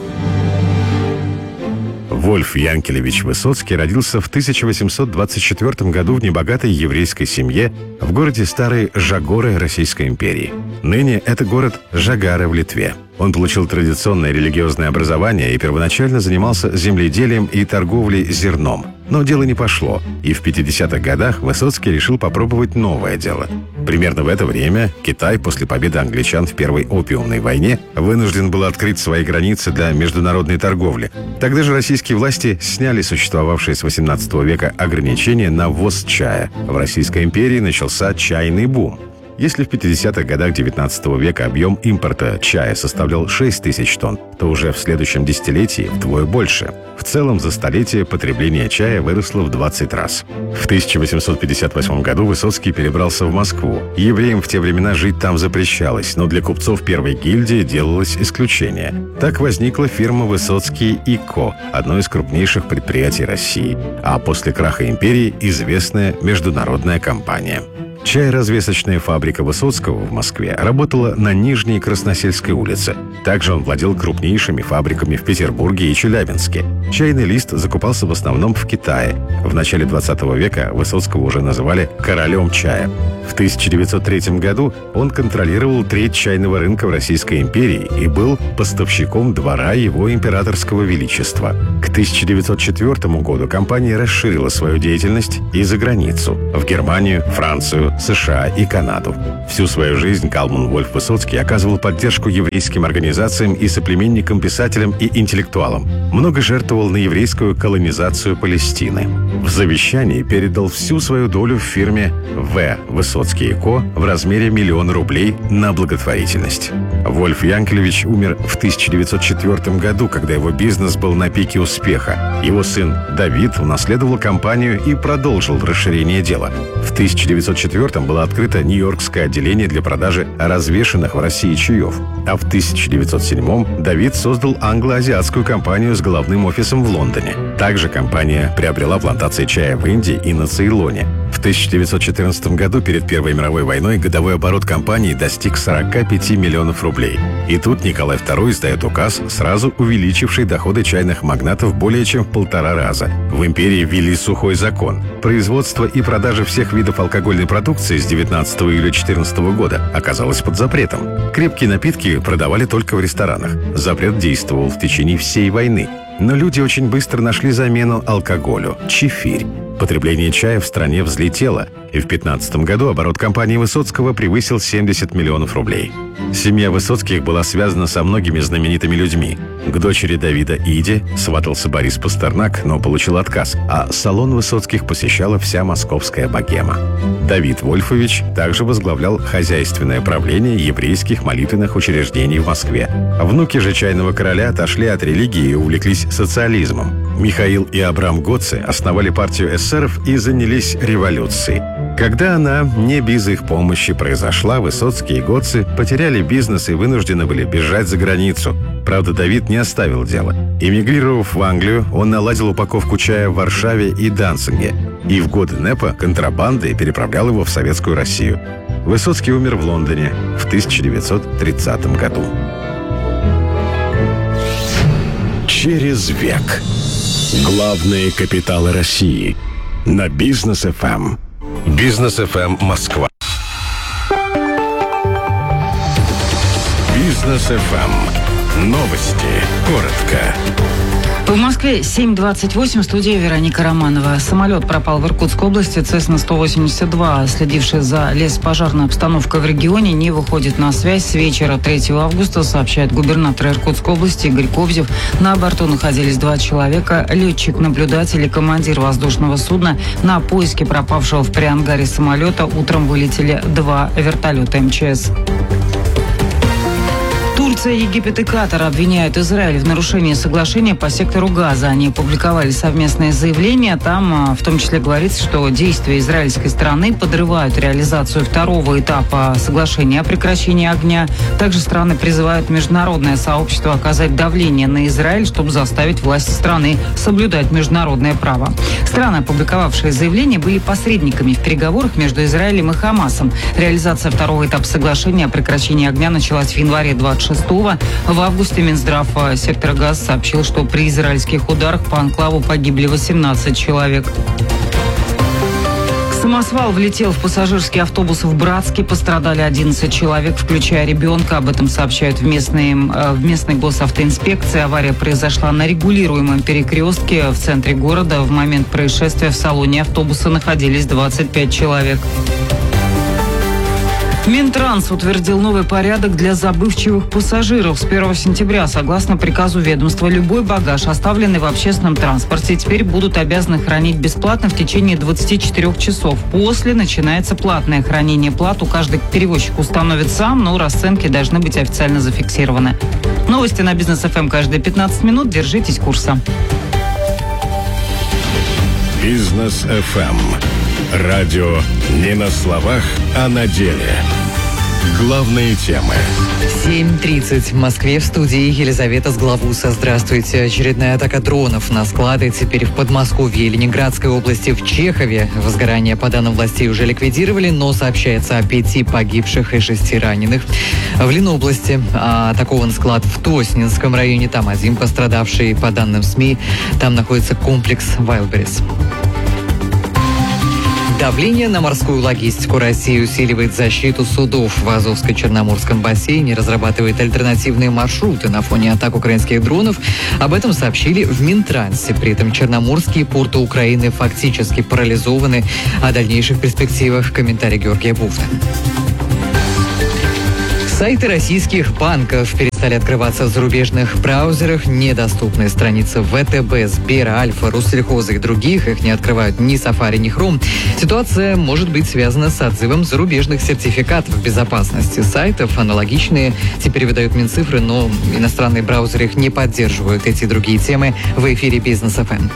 Вольф Янкелевич Высоцкий родился в тысяча восемьсот двадцать четвёртом году в небогатой еврейской семье в городе Старой Жагоры Российской империи. Ныне это город Жагары в Литве. Он получил традиционное религиозное образование и первоначально занимался земледелием и торговлей зерном. Но дело не пошло, и в пятидесятых годах Высоцкий решил попробовать новое дело. Примерно в это время Китай после победы англичан в Первой опиумной войне вынужден был открыть свои границы для международной торговли. Тогда же российские власти сняли существовавшие с восемнадцатого века ограничения на ввоз чая. В Российской империи начался чайный бум. Если в пятидесятых годах девятнадцатого века объем импорта чая составлял шесть тысяч тонн, то уже в следующем десятилетии вдвое больше. В целом за столетие потребление чая выросло в двадцать раз. В тысяча восемьсот пятьдесят восьмом году Высоцкий перебрался в Москву. Евреям в те времена жить там запрещалось, но для купцов первой гильдии делалось исключение. Так возникла фирма «Высоцкий и Ко», одно из крупнейших предприятий России, а после краха империи известная международная компания. Чай-развесочная фабрика Высоцкого в Москве работала на Нижней Красносельской улице. Также он владел крупнейшими фабриками в Петербурге и Челябинске. Чайный лист закупался в основном в Китае. В начале двадцатого века Высоцкого уже называли «королем чая». В тысяча девятьсот третьем году он контролировал треть чайного рынка в Российской империи и был поставщиком двора его императорского величества. К тысяча девятьсот четвёртому году компания расширила свою деятельность и за границу – в Германию, Францию, США и Канаду. Всю свою жизнь Калман Вольф Высоцкий оказывал поддержку еврейским организациям и соплеменникам, писателям и интеллектуалам. Много жертвовал на еврейскую колонизацию Палестины. В завещании передал всю свою долю в фирме В. Высоцкий и Ко в размере миллиона рублей на благотворительность. Вольф Янкелевич умер в тысяча девятьсот четвёртом году, когда его бизнес был на пике успеха. Его сын Давид унаследовал компанию и продолжил расширение дела. В тысяча девятьсот четвёртом было открыто Нью-Йоркское отделение для продажи развешанных в России чаев, а в тысяча девятьсот седьмом Давид создал англо-азиатскую компанию с головным офисом в Лондоне. Также компания приобрела плантации чая в Индии и на Цейлоне. В тысяча девятьсот четырнадцатом году, перед Первой мировой войной, годовой оборот компании достиг сорок пять миллионов рублей. И тут Николай второй издает указ, сразу увеличивший доходы чайных магнатов более чем в полтора раза. В империи ввели сухой закон. Производство и продажа всех видов алкогольной продукции с девятнадцатого июля две тысячи четырнадцатого года оказалось под запретом. Крепкие напитки продавали только в ресторанах. Запрет действовал в течение всей войны. Но люди очень быстро нашли замену алкоголю – чефирь. Потребление чая в стране взлетело, и в две тысячи пятнадцатом году оборот компании Высоцкого превысил семьдесят миллионов рублей. Семья Высоцких была связана со многими знаменитыми людьми. К дочери Давида Иде сватался Борис Пастернак, но получил отказ, а салон Высоцких посещала вся московская богема. Давид Вольфович также возглавлял хозяйственное правление еврейских молитвенных учреждений в Москве. Внуки же чайного короля отошли от религии и увлеклись социализмом. Михаил и Абрам Гоци основали партию эсеров и занялись революцией. Когда она, не без их помощи, произошла, Высоцкий и Гоци потеряли бизнес и вынуждены были бежать за границу. Правда, Давид не оставил дело. Эмигрировав в Англию, он наладил упаковку чая в Варшаве и Данциге. И в годы НЭПа контрабандой переправлял его в Советскую Россию. Высоцкий умер в Лондоне в тысяча девятьсот тридцатом году. Через век. Главные капиталы России. На Бизнес эф эм. Бизнес эф эм Москва. Бизнес эф эм. Новости. Коротко. В Москве семь двадцать восемь, студия Вероника Романова. Самолет пропал в Иркутской области, Цесна сто восемьдесят два. Следившая за лесопожарной обстановкой в регионе, не выходит на связь с вечера третьего августа, сообщает губернатор Иркутской области Игорь Кобзев. На борту находились два человека, летчик, наблюдатель и командир воздушного судна. На поиски пропавшего в преангаре самолета утром вылетели два вертолета эм че эс. Турция, Египет и Катар обвиняют Израиль в нарушении соглашения по сектору Газа. Они опубликовали совместное заявление. Там в том числе говорится, что действия израильской стороны подрывают реализацию второго этапа соглашения о прекращении огня. Также страны призывают международное сообщество оказать давление на Израиль, чтобы заставить власти страны соблюдать международное право. Страны, опубликовавшие заявление, были посредниками в переговорах между Израилем и Хамасом. Реализация второго этапа соглашения о прекращении огня началась в январе двадцать шестого. В августе Минздрав сектора Газа сообщил, что при израильских ударах по анклаву погибли восемнадцать человек. Самосвал влетел в пассажирский автобус в Братске. Пострадали одиннадцать человек, включая ребенка. Об этом сообщают в, местной, в местной госавтоинспекции. Авария произошла на регулируемом перекрестке в центре города. В момент происшествия в салоне автобуса находились двадцать пять человек. Минтранс утвердил новый порядок для забывчивых пассажиров. С первого сентября, согласно приказу ведомства, любой багаж, оставленный в общественном транспорте, теперь будут обязаны хранить бесплатно в течение двадцати четырёх часов. После начинается платное хранение. Плату каждый перевозчик установит сам, но расценки должны быть официально зафиксированы. Новости на Бизнес эф эм каждые пятнадцать минут. Держитесь курса. Бизнес эф эм. Радио не на словах, а на деле. Главные темы. семь тридцать в Москве. В студии Елизавета Сглавуса. Здравствуйте. Очередная атака дронов на склады теперь в Подмосковье и Ленинградской области. В Чехове возгорание, по данным властей, уже ликвидировали, но сообщается о пяти погибших и шести раненых. В Ленобласти атакован склад в Тоснинском районе. Там один пострадавший, по данным СМИ. Там находится комплекс Wildberries. Давление на морскую логистику. Россия усиливает защиту судов в Азовско-Черноморском бассейне, разрабатывает альтернативные маршруты на фоне атак украинских дронов. Об этом сообщили в Минтрансе. При этом черноморские порты Украины фактически парализованы. О дальнейших перспективах комментарий Георгия Буфта. Сайты российских банков перестали открываться в зарубежных браузерах. Недоступные страницы вэ тэ бэ, Сбера, Альфа, Россельхоза и других. Их не открывают ни Safari, ни Chrome. Ситуация может быть связана с отзывом зарубежных сертификатов безопасности сайтов. Аналогичные теперь выдают Минцифры, но иностранные браузеры их не поддерживают. Эти и другие темы в эфире Бизнес эф эм.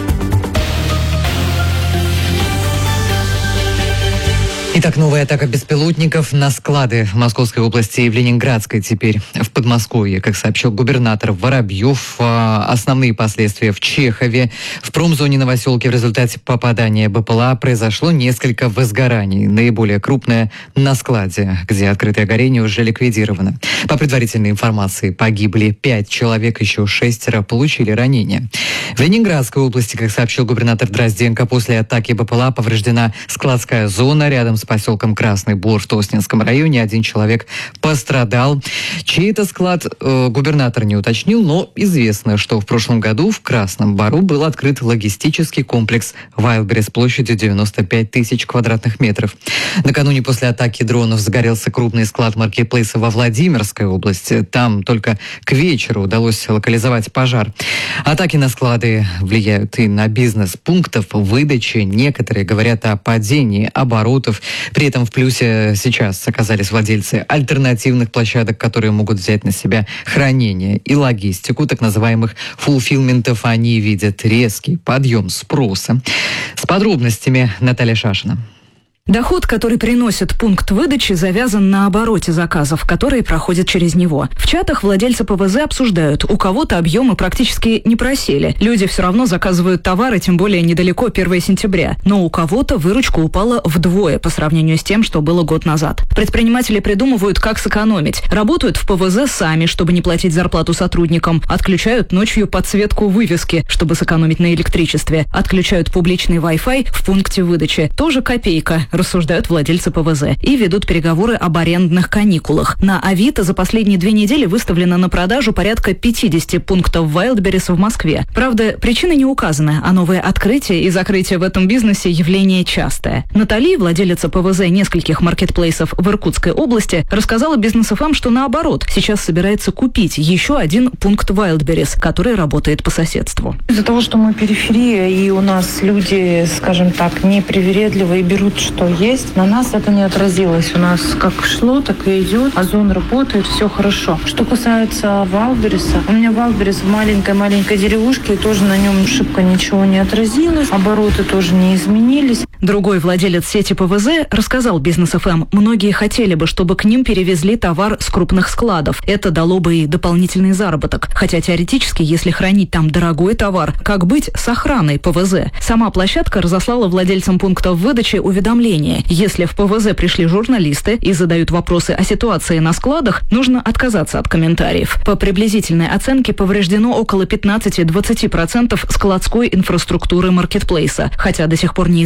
Итак, новая атака беспилотников на склады в Московской области и в Ленинградской, теперь в Подмосковье. Как сообщил губернатор Воробьев, основные последствия в Чехове. В промзоне Новоселки в результате попадания БПЛА произошло несколько возгораний. Наиболее крупное на складе, где открытое горение уже ликвидировано. По предварительной информации, погибли пять человек, еще шестеро получили ранения. В Ленинградской области, как сообщил губернатор Дрозденко, после атаки БПЛА повреждена складская зона рядом с поселком Красный Бор в Тоснинском районе. Один человек пострадал. Чей это склад, э, губернатор не уточнил, но известно, что в прошлом году в Красном Бору был открыт логистический комплекс Wildberries площадью девяносто пять тысяч квадратных метров. Накануне после атаки дронов загорелся крупный склад маркетплейса во Владимирской области. Там только к вечеру удалось локализовать пожар. Атаки на склады влияют и на бизнес пунктов выдачи. Некоторые говорят о падении оборотов. При этом в плюсе сейчас оказались владельцы альтернативных площадок, которые могут взять на себя хранение и логистику так называемых фулфилментов. Они видят резкий подъем спроса. С подробностями Наталья Шашина. Доход, который приносит пункт выдачи, завязан на обороте заказов, которые проходят через него. В чатах владельцы ПВЗ обсуждают, у кого-то объемы практически не просели. Люди все равно заказывают товары, тем более недалеко первого сентября. Но у кого-то выручка упала вдвое по сравнению с тем, что было год назад. Предприниматели придумывают, как сэкономить. Работают в ПВЗ сами, чтобы не платить зарплату сотрудникам. Отключают ночью подсветку вывески, чтобы сэкономить на электричестве. Отключают публичный Wi-Fi в пункте выдачи. Тоже копейка, рассуждают владельцы ПВЗ, и ведут переговоры об арендных каникулах. На Авито за последние две недели выставлено на продажу порядка пятьдесят пунктов Wildberries в Москве. Правда, причины не указаны, а новые открытия и закрытия в этом бизнесе явление частое. Натали, владелица ПВЗ нескольких маркетплейсов в Иркутской области, рассказала Бизнес эф эм, что наоборот, сейчас собирается купить еще один пункт Wildberries, который работает по соседству. Из-за того, что мы периферия, и у нас люди, скажем так, непривередливые, берут, что есть, на нас это не отразилось. У нас как шло, так и идет. Озон работает, все хорошо. Что касается Wildberries, у меня Wildberries в маленькой-маленькой деревушке, и тоже на нем шибко ничего не отразилось. Обороты тоже не изменились. Другой владелец сети ПВЗ рассказал Бизнес эф эм, многие хотели бы, чтобы к ним перевезли товар с крупных складов. Это дало бы и дополнительный заработок. Хотя теоретически, если хранить там дорогой товар, как быть с охраной ПВЗ? Сама площадка разослала владельцам пунктов выдачи уведомление. Если в ПВЗ пришли журналисты и задают вопросы о ситуации на складах, нужно отказаться от комментариев. По приблизительной оценке повреждено около пятнадцать-двадцать процентов складской инфраструктуры маркетплейса, хотя до сих пор неизвестно, как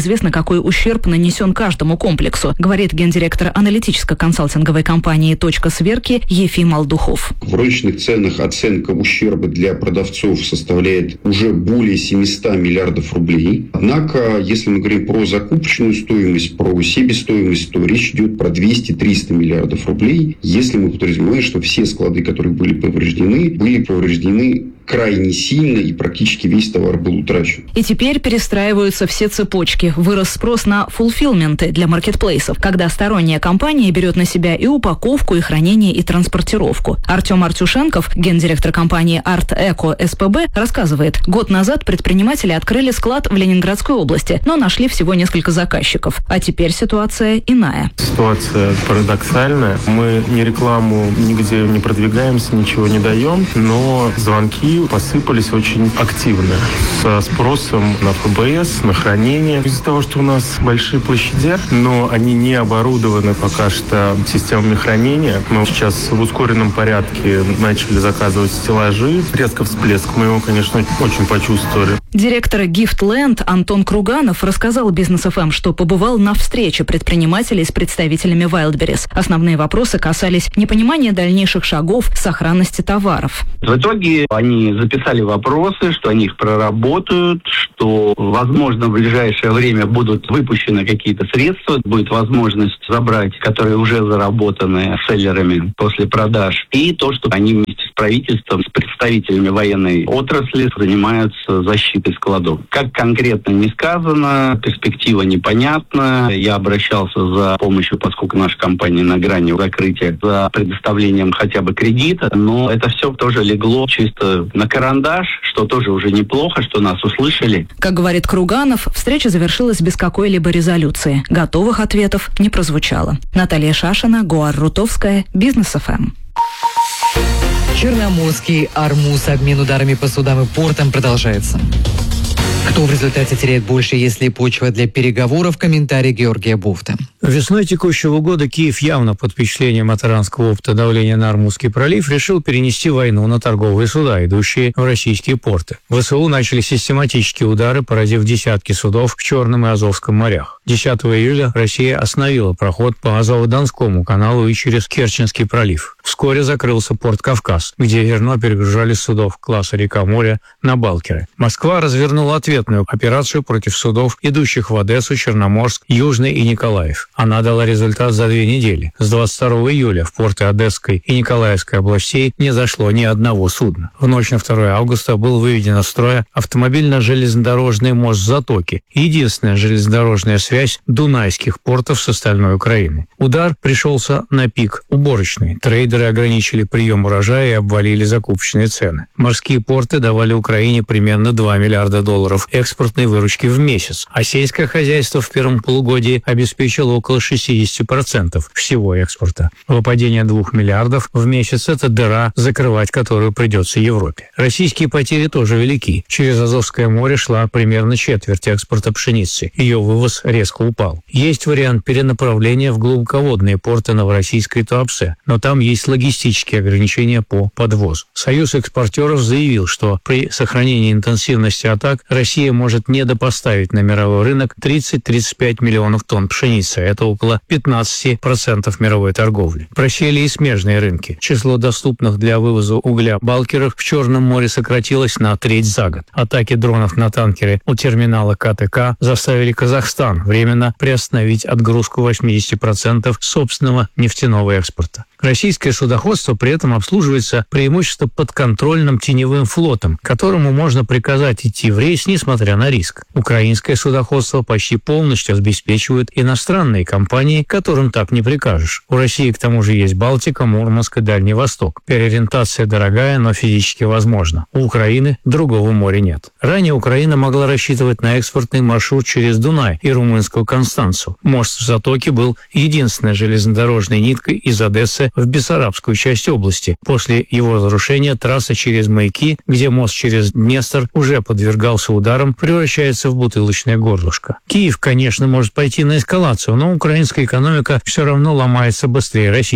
какой ущерб нанесен каждому комплексу, говорит гендиректор аналитическо-консалтинговой компании «Точка сверки» Ефим Алдухов. В розничных ценах оценка ущерба для продавцов составляет уже более семьсот миллиардов рублей. Однако, если мы говорим про закупочную стоимость, про себестоимость, то речь идет про двести-триста миллиардов рублей, если мы подразумеваем, что все склады, которые были повреждены, были повреждены крайне сильно, и практически весь товар был утрачен. И теперь перестраиваются все цепочки. Вырос спрос на фулфилменты для маркетплейсов, когда сторонняя компания берет на себя и упаковку, и хранение, и транспортировку. Артем Артюшенков, гендиректор компании Арт Эко СПБ, рассказывает, год назад предприниматели открыли склад в Ленинградской области, но нашли всего несколько заказчиков. А теперь ситуация иная. Ситуация парадоксальная. Мы ни рекламу нигде не продвигаемся, ничего не даем, но звонки посыпались очень активно, со спросом на ФБС, на хранение. Из-за того, что у нас большие площади, но они не оборудованы пока что системами хранения, мы сейчас в ускоренном порядке начали заказывать стеллажи. Резко всплеск, мы его, конечно, очень почувствовали. Директор Giftland Антон Круганов рассказал Бизнес эф эм, что побывал на встрече предпринимателей с представителями Wildberries. Основные вопросы касались непонимания дальнейших шагов, сохранности товаров. В итоге они записали вопросы, что они их проработают, что, возможно, в ближайшее время будут выпущены какие-то средства, будет возможность забрать, которые уже заработаны селлерами после продаж, и то, что они вместе с правительством, с представителями военной отрасли занимаются защитой складов. Как конкретно не сказано, перспектива непонятна. Я обращался за помощью, поскольку наша компания на грани закрытия, за предоставлением хотя бы кредита, но это все тоже легло чисто на карандаш, что тоже уже неплохо, что нас услышали. Как говорит Круганов, встреча завершилась без какой-либо резолюции. Готовых ответов не прозвучало. Наталья Шашина, Гуар Рутовская, Бизнес эф эм. Черноморский Армуз. Обмен ударами по судам и портам продолжается. Кто в результате теряет больше, если почва для переговоров? Комментарий Георгия Буфта. Весной текущего года Киев явно под впечатлением от иранского опыта давления на Армузский пролив решил перенести войну на торговые суда, идущие в российские порты. ВСУ начали систематические удары, поразив десятки судов в Черном и Азовском морях. десятого июля Россия остановила проход по Азово-Донскому каналу и через Керченский пролив. Вскоре закрылся порт Кавказ, где верно перегружали судов класса река-море на Балкеры. Москва развернула ответную операцию против судов, идущих в Одессу, Черноморск, Южный и Николаев. Она дала результат за две недели. С двадцать второго июля в порты Одесской и Николаевской областей не зашло ни одного судна. В ночь на второе августа был выведен из строя автомобильно-железнодорожный мост в Затоке, единственная железнодорожная связь дунайских портов с остальной Украиной. Удар пришелся на пик уборочный. Трейдеры ограничили прием урожая и обвалили закупочные цены. Морские порты давали Украине примерно два миллиарда долларов экспортной выручки в месяц, а сельское хозяйство в первом полугодии обеспечило около шестьдесят процентов всего экспорта. Выпадение двух миллиардов в месяц – это дыра, закрывать которую придется Европе. Российские потери тоже велики. Через Азовское море шла примерно четверть экспорта пшеницы. Ее вывоз резко упал. Есть вариант перенаправления в глубоководные порты Новороссийска и Туапсе, но там есть логистические ограничения по подвозу. Союз экспортеров заявил, что при сохранении интенсивности атак Россия может недопоставить на мировой рынок тридцать-тридцать пять миллионов тонн пшеницы. Это около пятнадцать процентов мировой торговли. Просели и смежные рынки. Число доступных для вывоза угля балкеров в Черном море сократилось на треть за год. Атаки дронов на танкеры у терминала ка тэ ка заставили Казахстан временно приостановить отгрузку восемьдесят процентов собственного нефтяного экспорта. Российское судоходство при этом обслуживается преимущественно подконтрольным теневым флотом, которому можно приказать идти в рейс, несмотря на риск. Украинское судоходство почти полностью обеспечивают иностранные компании, которым так не прикажешь. У России, к тому же, есть Балтика, Мурманск и Дальний Восток. Переориентация дорогая, но физически возможна. У Украины другого моря нет. Ранее Украина могла рассчитывать на экспортный маршрут через Дунай и румынскую Констанцу. Мост в Затоке был единственной железнодорожной ниткой из Одессы в Бессарабскую часть области. После его разрушения трасса через Маяки, где мост через Днестр уже подвергался ударам, превращается в бутылочное горлышко. Киев, конечно, может пойти на эскалацию, но украинская экономика все равно ломается быстрее российской.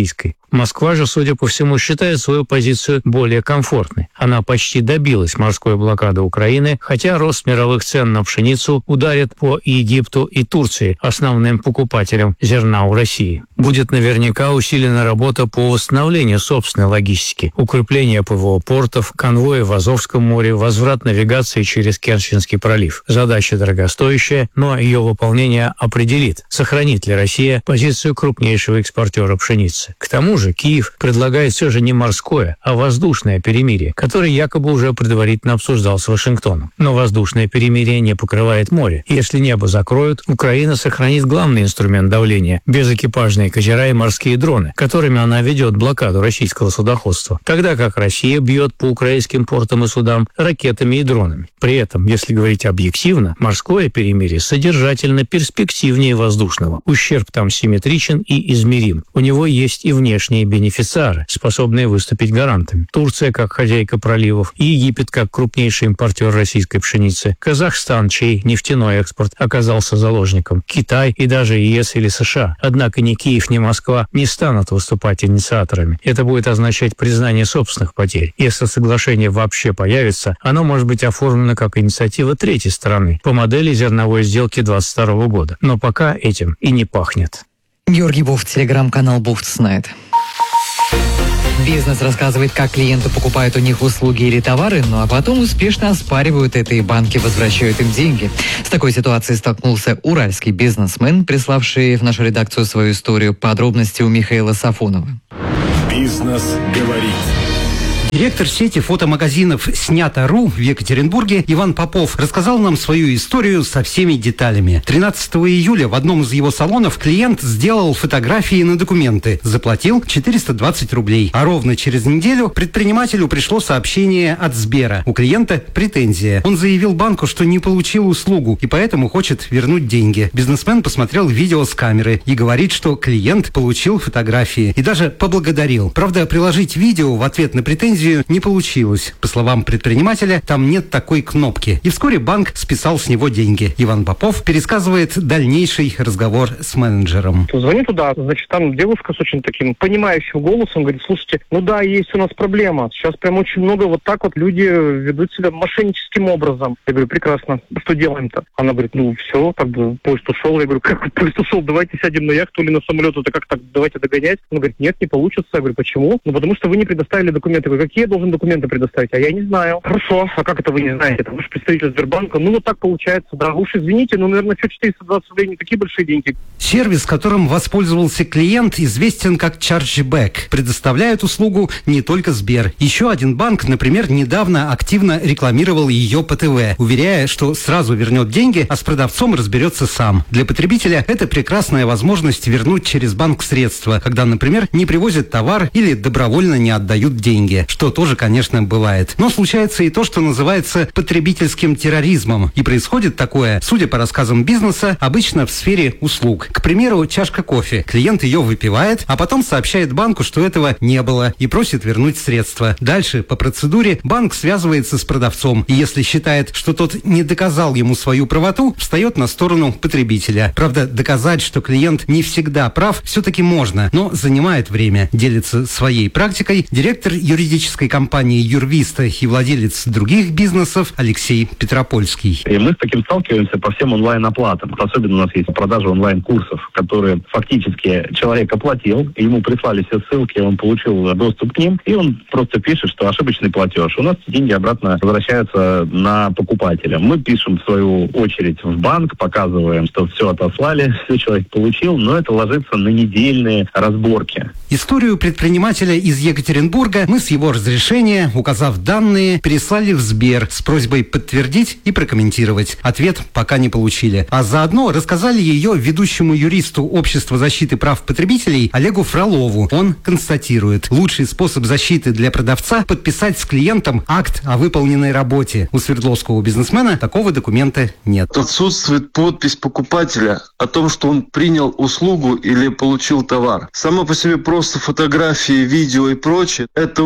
Москва же, судя по всему, считает свою позицию более комфортной. Она почти добилась морской блокады Украины, хотя рост мировых цен на пшеницу ударит по Египту и Турции, основным покупателям зерна у России. Будет наверняка усилена работа по восстановлению собственной логистики, укрепление ПВО портов, конвои в Азовском море, возврат навигации через Керченский пролив. Задача дорогостоящая, но ее выполнение определит, сохранит ли Россия позицию крупнейшего экспортера пшеницы. К тому же Киев предлагает все же не морское, а воздушное перемирие, которое якобы уже предварительно обсуждал с Вашингтоном. Но воздушное перемирие не покрывает море. Если небо закроют, Украина сохранит главный инструмент давления – безэкипажные катера и морские дроны, которыми она ведет блокаду российского судоходства, тогда как Россия бьет по украинским портам и судам ракетами и дронами. При этом, если говорить объективно, морское перемирие содержательно перспективнее воздушного. Ущерб там симметричен и измерим. У него есть и внешние бенефициары, способные выступить гарантами. Турция как хозяйка проливов, и Египет как крупнейший импортер российской пшеницы, Казахстан, чей нефтяной экспорт оказался заложником, Китай и даже ЕС или США. Однако ни Киев, ни Москва не станут выступать инициаторами. Это будет означать признание собственных потерь. Если соглашение вообще появится, оно может быть оформлено как инициатива третьей стороны по модели зерновой сделки двадцать второго года. Но пока этим и не пахнет. Георгий Буфт, телеграм-канал Буфт знает. Бизнес рассказывает, как клиенты покупают у них услуги или товары, ну а потом успешно оспаривают это, и банки возвращают им деньги. С такой ситуацией столкнулся уральский бизнесмен, приславший в нашу редакцию свою историю. Подробности у Михаила Сафонова. Бизнес говорит. Директор сети фотомагазинов «Снято.ру» в Екатеринбурге Иван Попов рассказал нам свою историю со всеми деталями. тринадцатого июля в одном из его салонов клиент сделал фотографии на документы, заплатил четыреста двадцать рублей. А ровно через неделю предпринимателю пришло сообщение от Сбера. У клиента претензия. Он заявил банку, что не получил услугу и поэтому хочет вернуть деньги. Бизнесмен посмотрел видео с камеры и говорит, что клиент получил фотографии и даже поблагодарил. Правда, приложить видео в ответ на претензию не получилось. По словам предпринимателя, там нет такой кнопки. И вскоре банк списал с него деньги. Иван Попов пересказывает дальнейший разговор с менеджером. Звоню туда, значит, там девушка с очень таким понимающим голосом говорит: слушайте, ну да, есть у нас проблема. Сейчас прям очень много вот так вот люди ведут себя мошенническим образом. Я говорю: прекрасно. Что делаем-то? Она говорит: ну все, как бы поезд ушел. Я говорю: как поезд ушел? Давайте сядем на яхту или на самолет. Это как так? Давайте догонять. Он говорит: нет, не получится. Я говорю: почему? Ну потому что вы не предоставили документы. Я говорю: какие я должен документы предоставить? А я не знаю. Хорошо. А как это вы не знаете? Это вы же представитель Сбербанка. Ну вот так получается. Да, уж извините, но, наверное, что четыреста двадцать рублей не такие большие деньги. Сервис, которым воспользовался клиент, известен как Chargeback. Предоставляет услугу не только Сбер. Еще один банк, например, недавно активно рекламировал ее по ТВ, уверяя, что сразу вернет деньги, а с продавцом разберется сам. Для потребителя это прекрасная возможность вернуть через банк средства, когда, например, не привозят товар или добровольно не отдают деньги. Что тоже, конечно, бывает. Но случается и то, что называется потребительским терроризмом. И происходит такое, судя по рассказам бизнеса, обычно в сфере услуг. К примеру, чашка кофе. Клиент ее выпивает, а потом сообщает банку, что этого не было, и просит вернуть средства. Дальше, по процедуре, банк связывается с продавцом, и если считает, что тот не доказал ему свою правоту, встает на сторону потребителя. Правда, доказать, что клиент не всегда прав, все-таки можно, но занимает время. Делится своей практикой директор юридической компании «Юрвиста» и владелец других бизнесов Алексей Петропольский. И мы с таким сталкиваемся по всем онлайн-оплатам. Особенно у нас есть продажа онлайн-курсов, которые фактически человек оплатил, ему прислали все ссылки, он получил доступ к ним, и он просто пишет, что ошибочный платеж. У нас деньги обратно возвращаются на покупателя. Мы пишем, в свою очередь, в банк, показываем, что все отослали, все человек получил, но это ложится на недельные разборки. Историю предпринимателя из Екатеринбурга мы с его разрешения, указав данные, переслали в Сбер с просьбой подтвердить и прокомментировать. Ответ пока не получили. А заодно рассказали ее ведущему юристу Общества защиты прав потребителей Олегу Фролову. Он констатирует, лучший способ защиты для продавца – подписать с клиентом акт о выполненной работе. У свердловского бизнесмена такого документа нет. Отсутствует подпись покупателя о том, что он принял услугу или получил товар. Само по себе просто фотографии, видео и прочее – это уже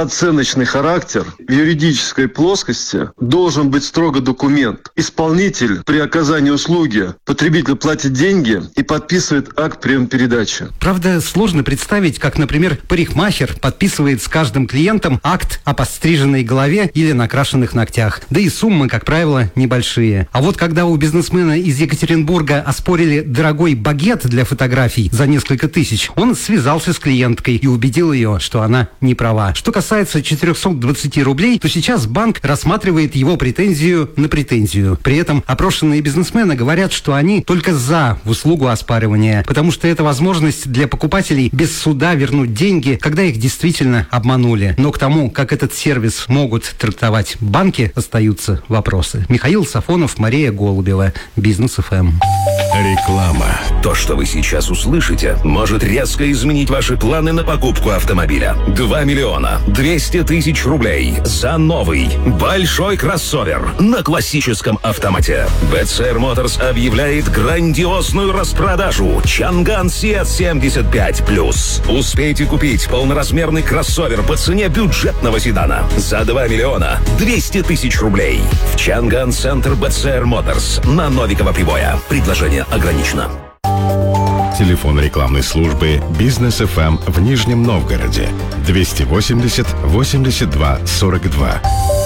оценочный характер. В юридической плоскости должен быть строго документ. Исполнитель при оказании услуги, потребитель платит деньги и подписывает акт приема-передачи. Правда, сложно представить, как, например, парикмахер подписывает с каждым клиентом акт о подстриженной голове или накрашенных ногтях. Да и суммы, как правило, небольшие. А вот когда у бизнесмена из Екатеринбурга оспорили дорогой багет для фотографий за несколько тысяч, он связался с клиенткой и убедил ее, что она не права. Что касается четырехсот двадцати рублей, то сейчас банк рассматривает его претензию на претензию. При этом опрошенные бизнесмены говорят, что они только за услугу оспаривания, потому что это возможность для покупателей без суда вернуть деньги, когда их действительно обманули. Но к тому, как этот сервис могут трактовать банки, остаются вопросы. Михаил Сафонов, Мария Голубева, Бизнес эф эм. Реклама. То, что вы сейчас услышите, может резко изменить ваши планы на покупку автомобиля. два миллиона двести тысяч рублей за новый большой кроссовер на классическом автомате. би си ар Motors объявляет грандиозную распродажу Чанган Сиат семьдесят пять плюс. Успейте купить полноразмерный кроссовер по цене бюджетного седана за два миллиона двести тысяч рублей. В Чанган Центр би си ар Motors на Новикова Прибоя. Предложение ограничено. Телефон рекламной службы Бизнес эф эм в Нижнем Новгороде двести восемьдесят восемьдесят два сорок два.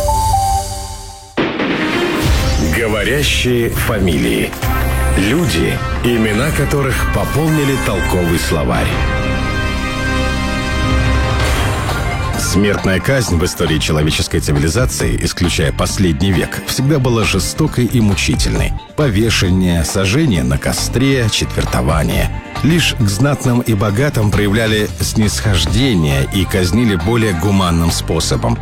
Говорящие фамилии. Люди, имена которых пополнили толковый словарь. Смертная казнь в истории человеческой цивилизации, исключая последний век, всегда была жестокой и мучительной. Повешение, сожжение на костре, четвертование. Лишь к знатным и богатым проявляли снисхождение и казнили более гуманным способом.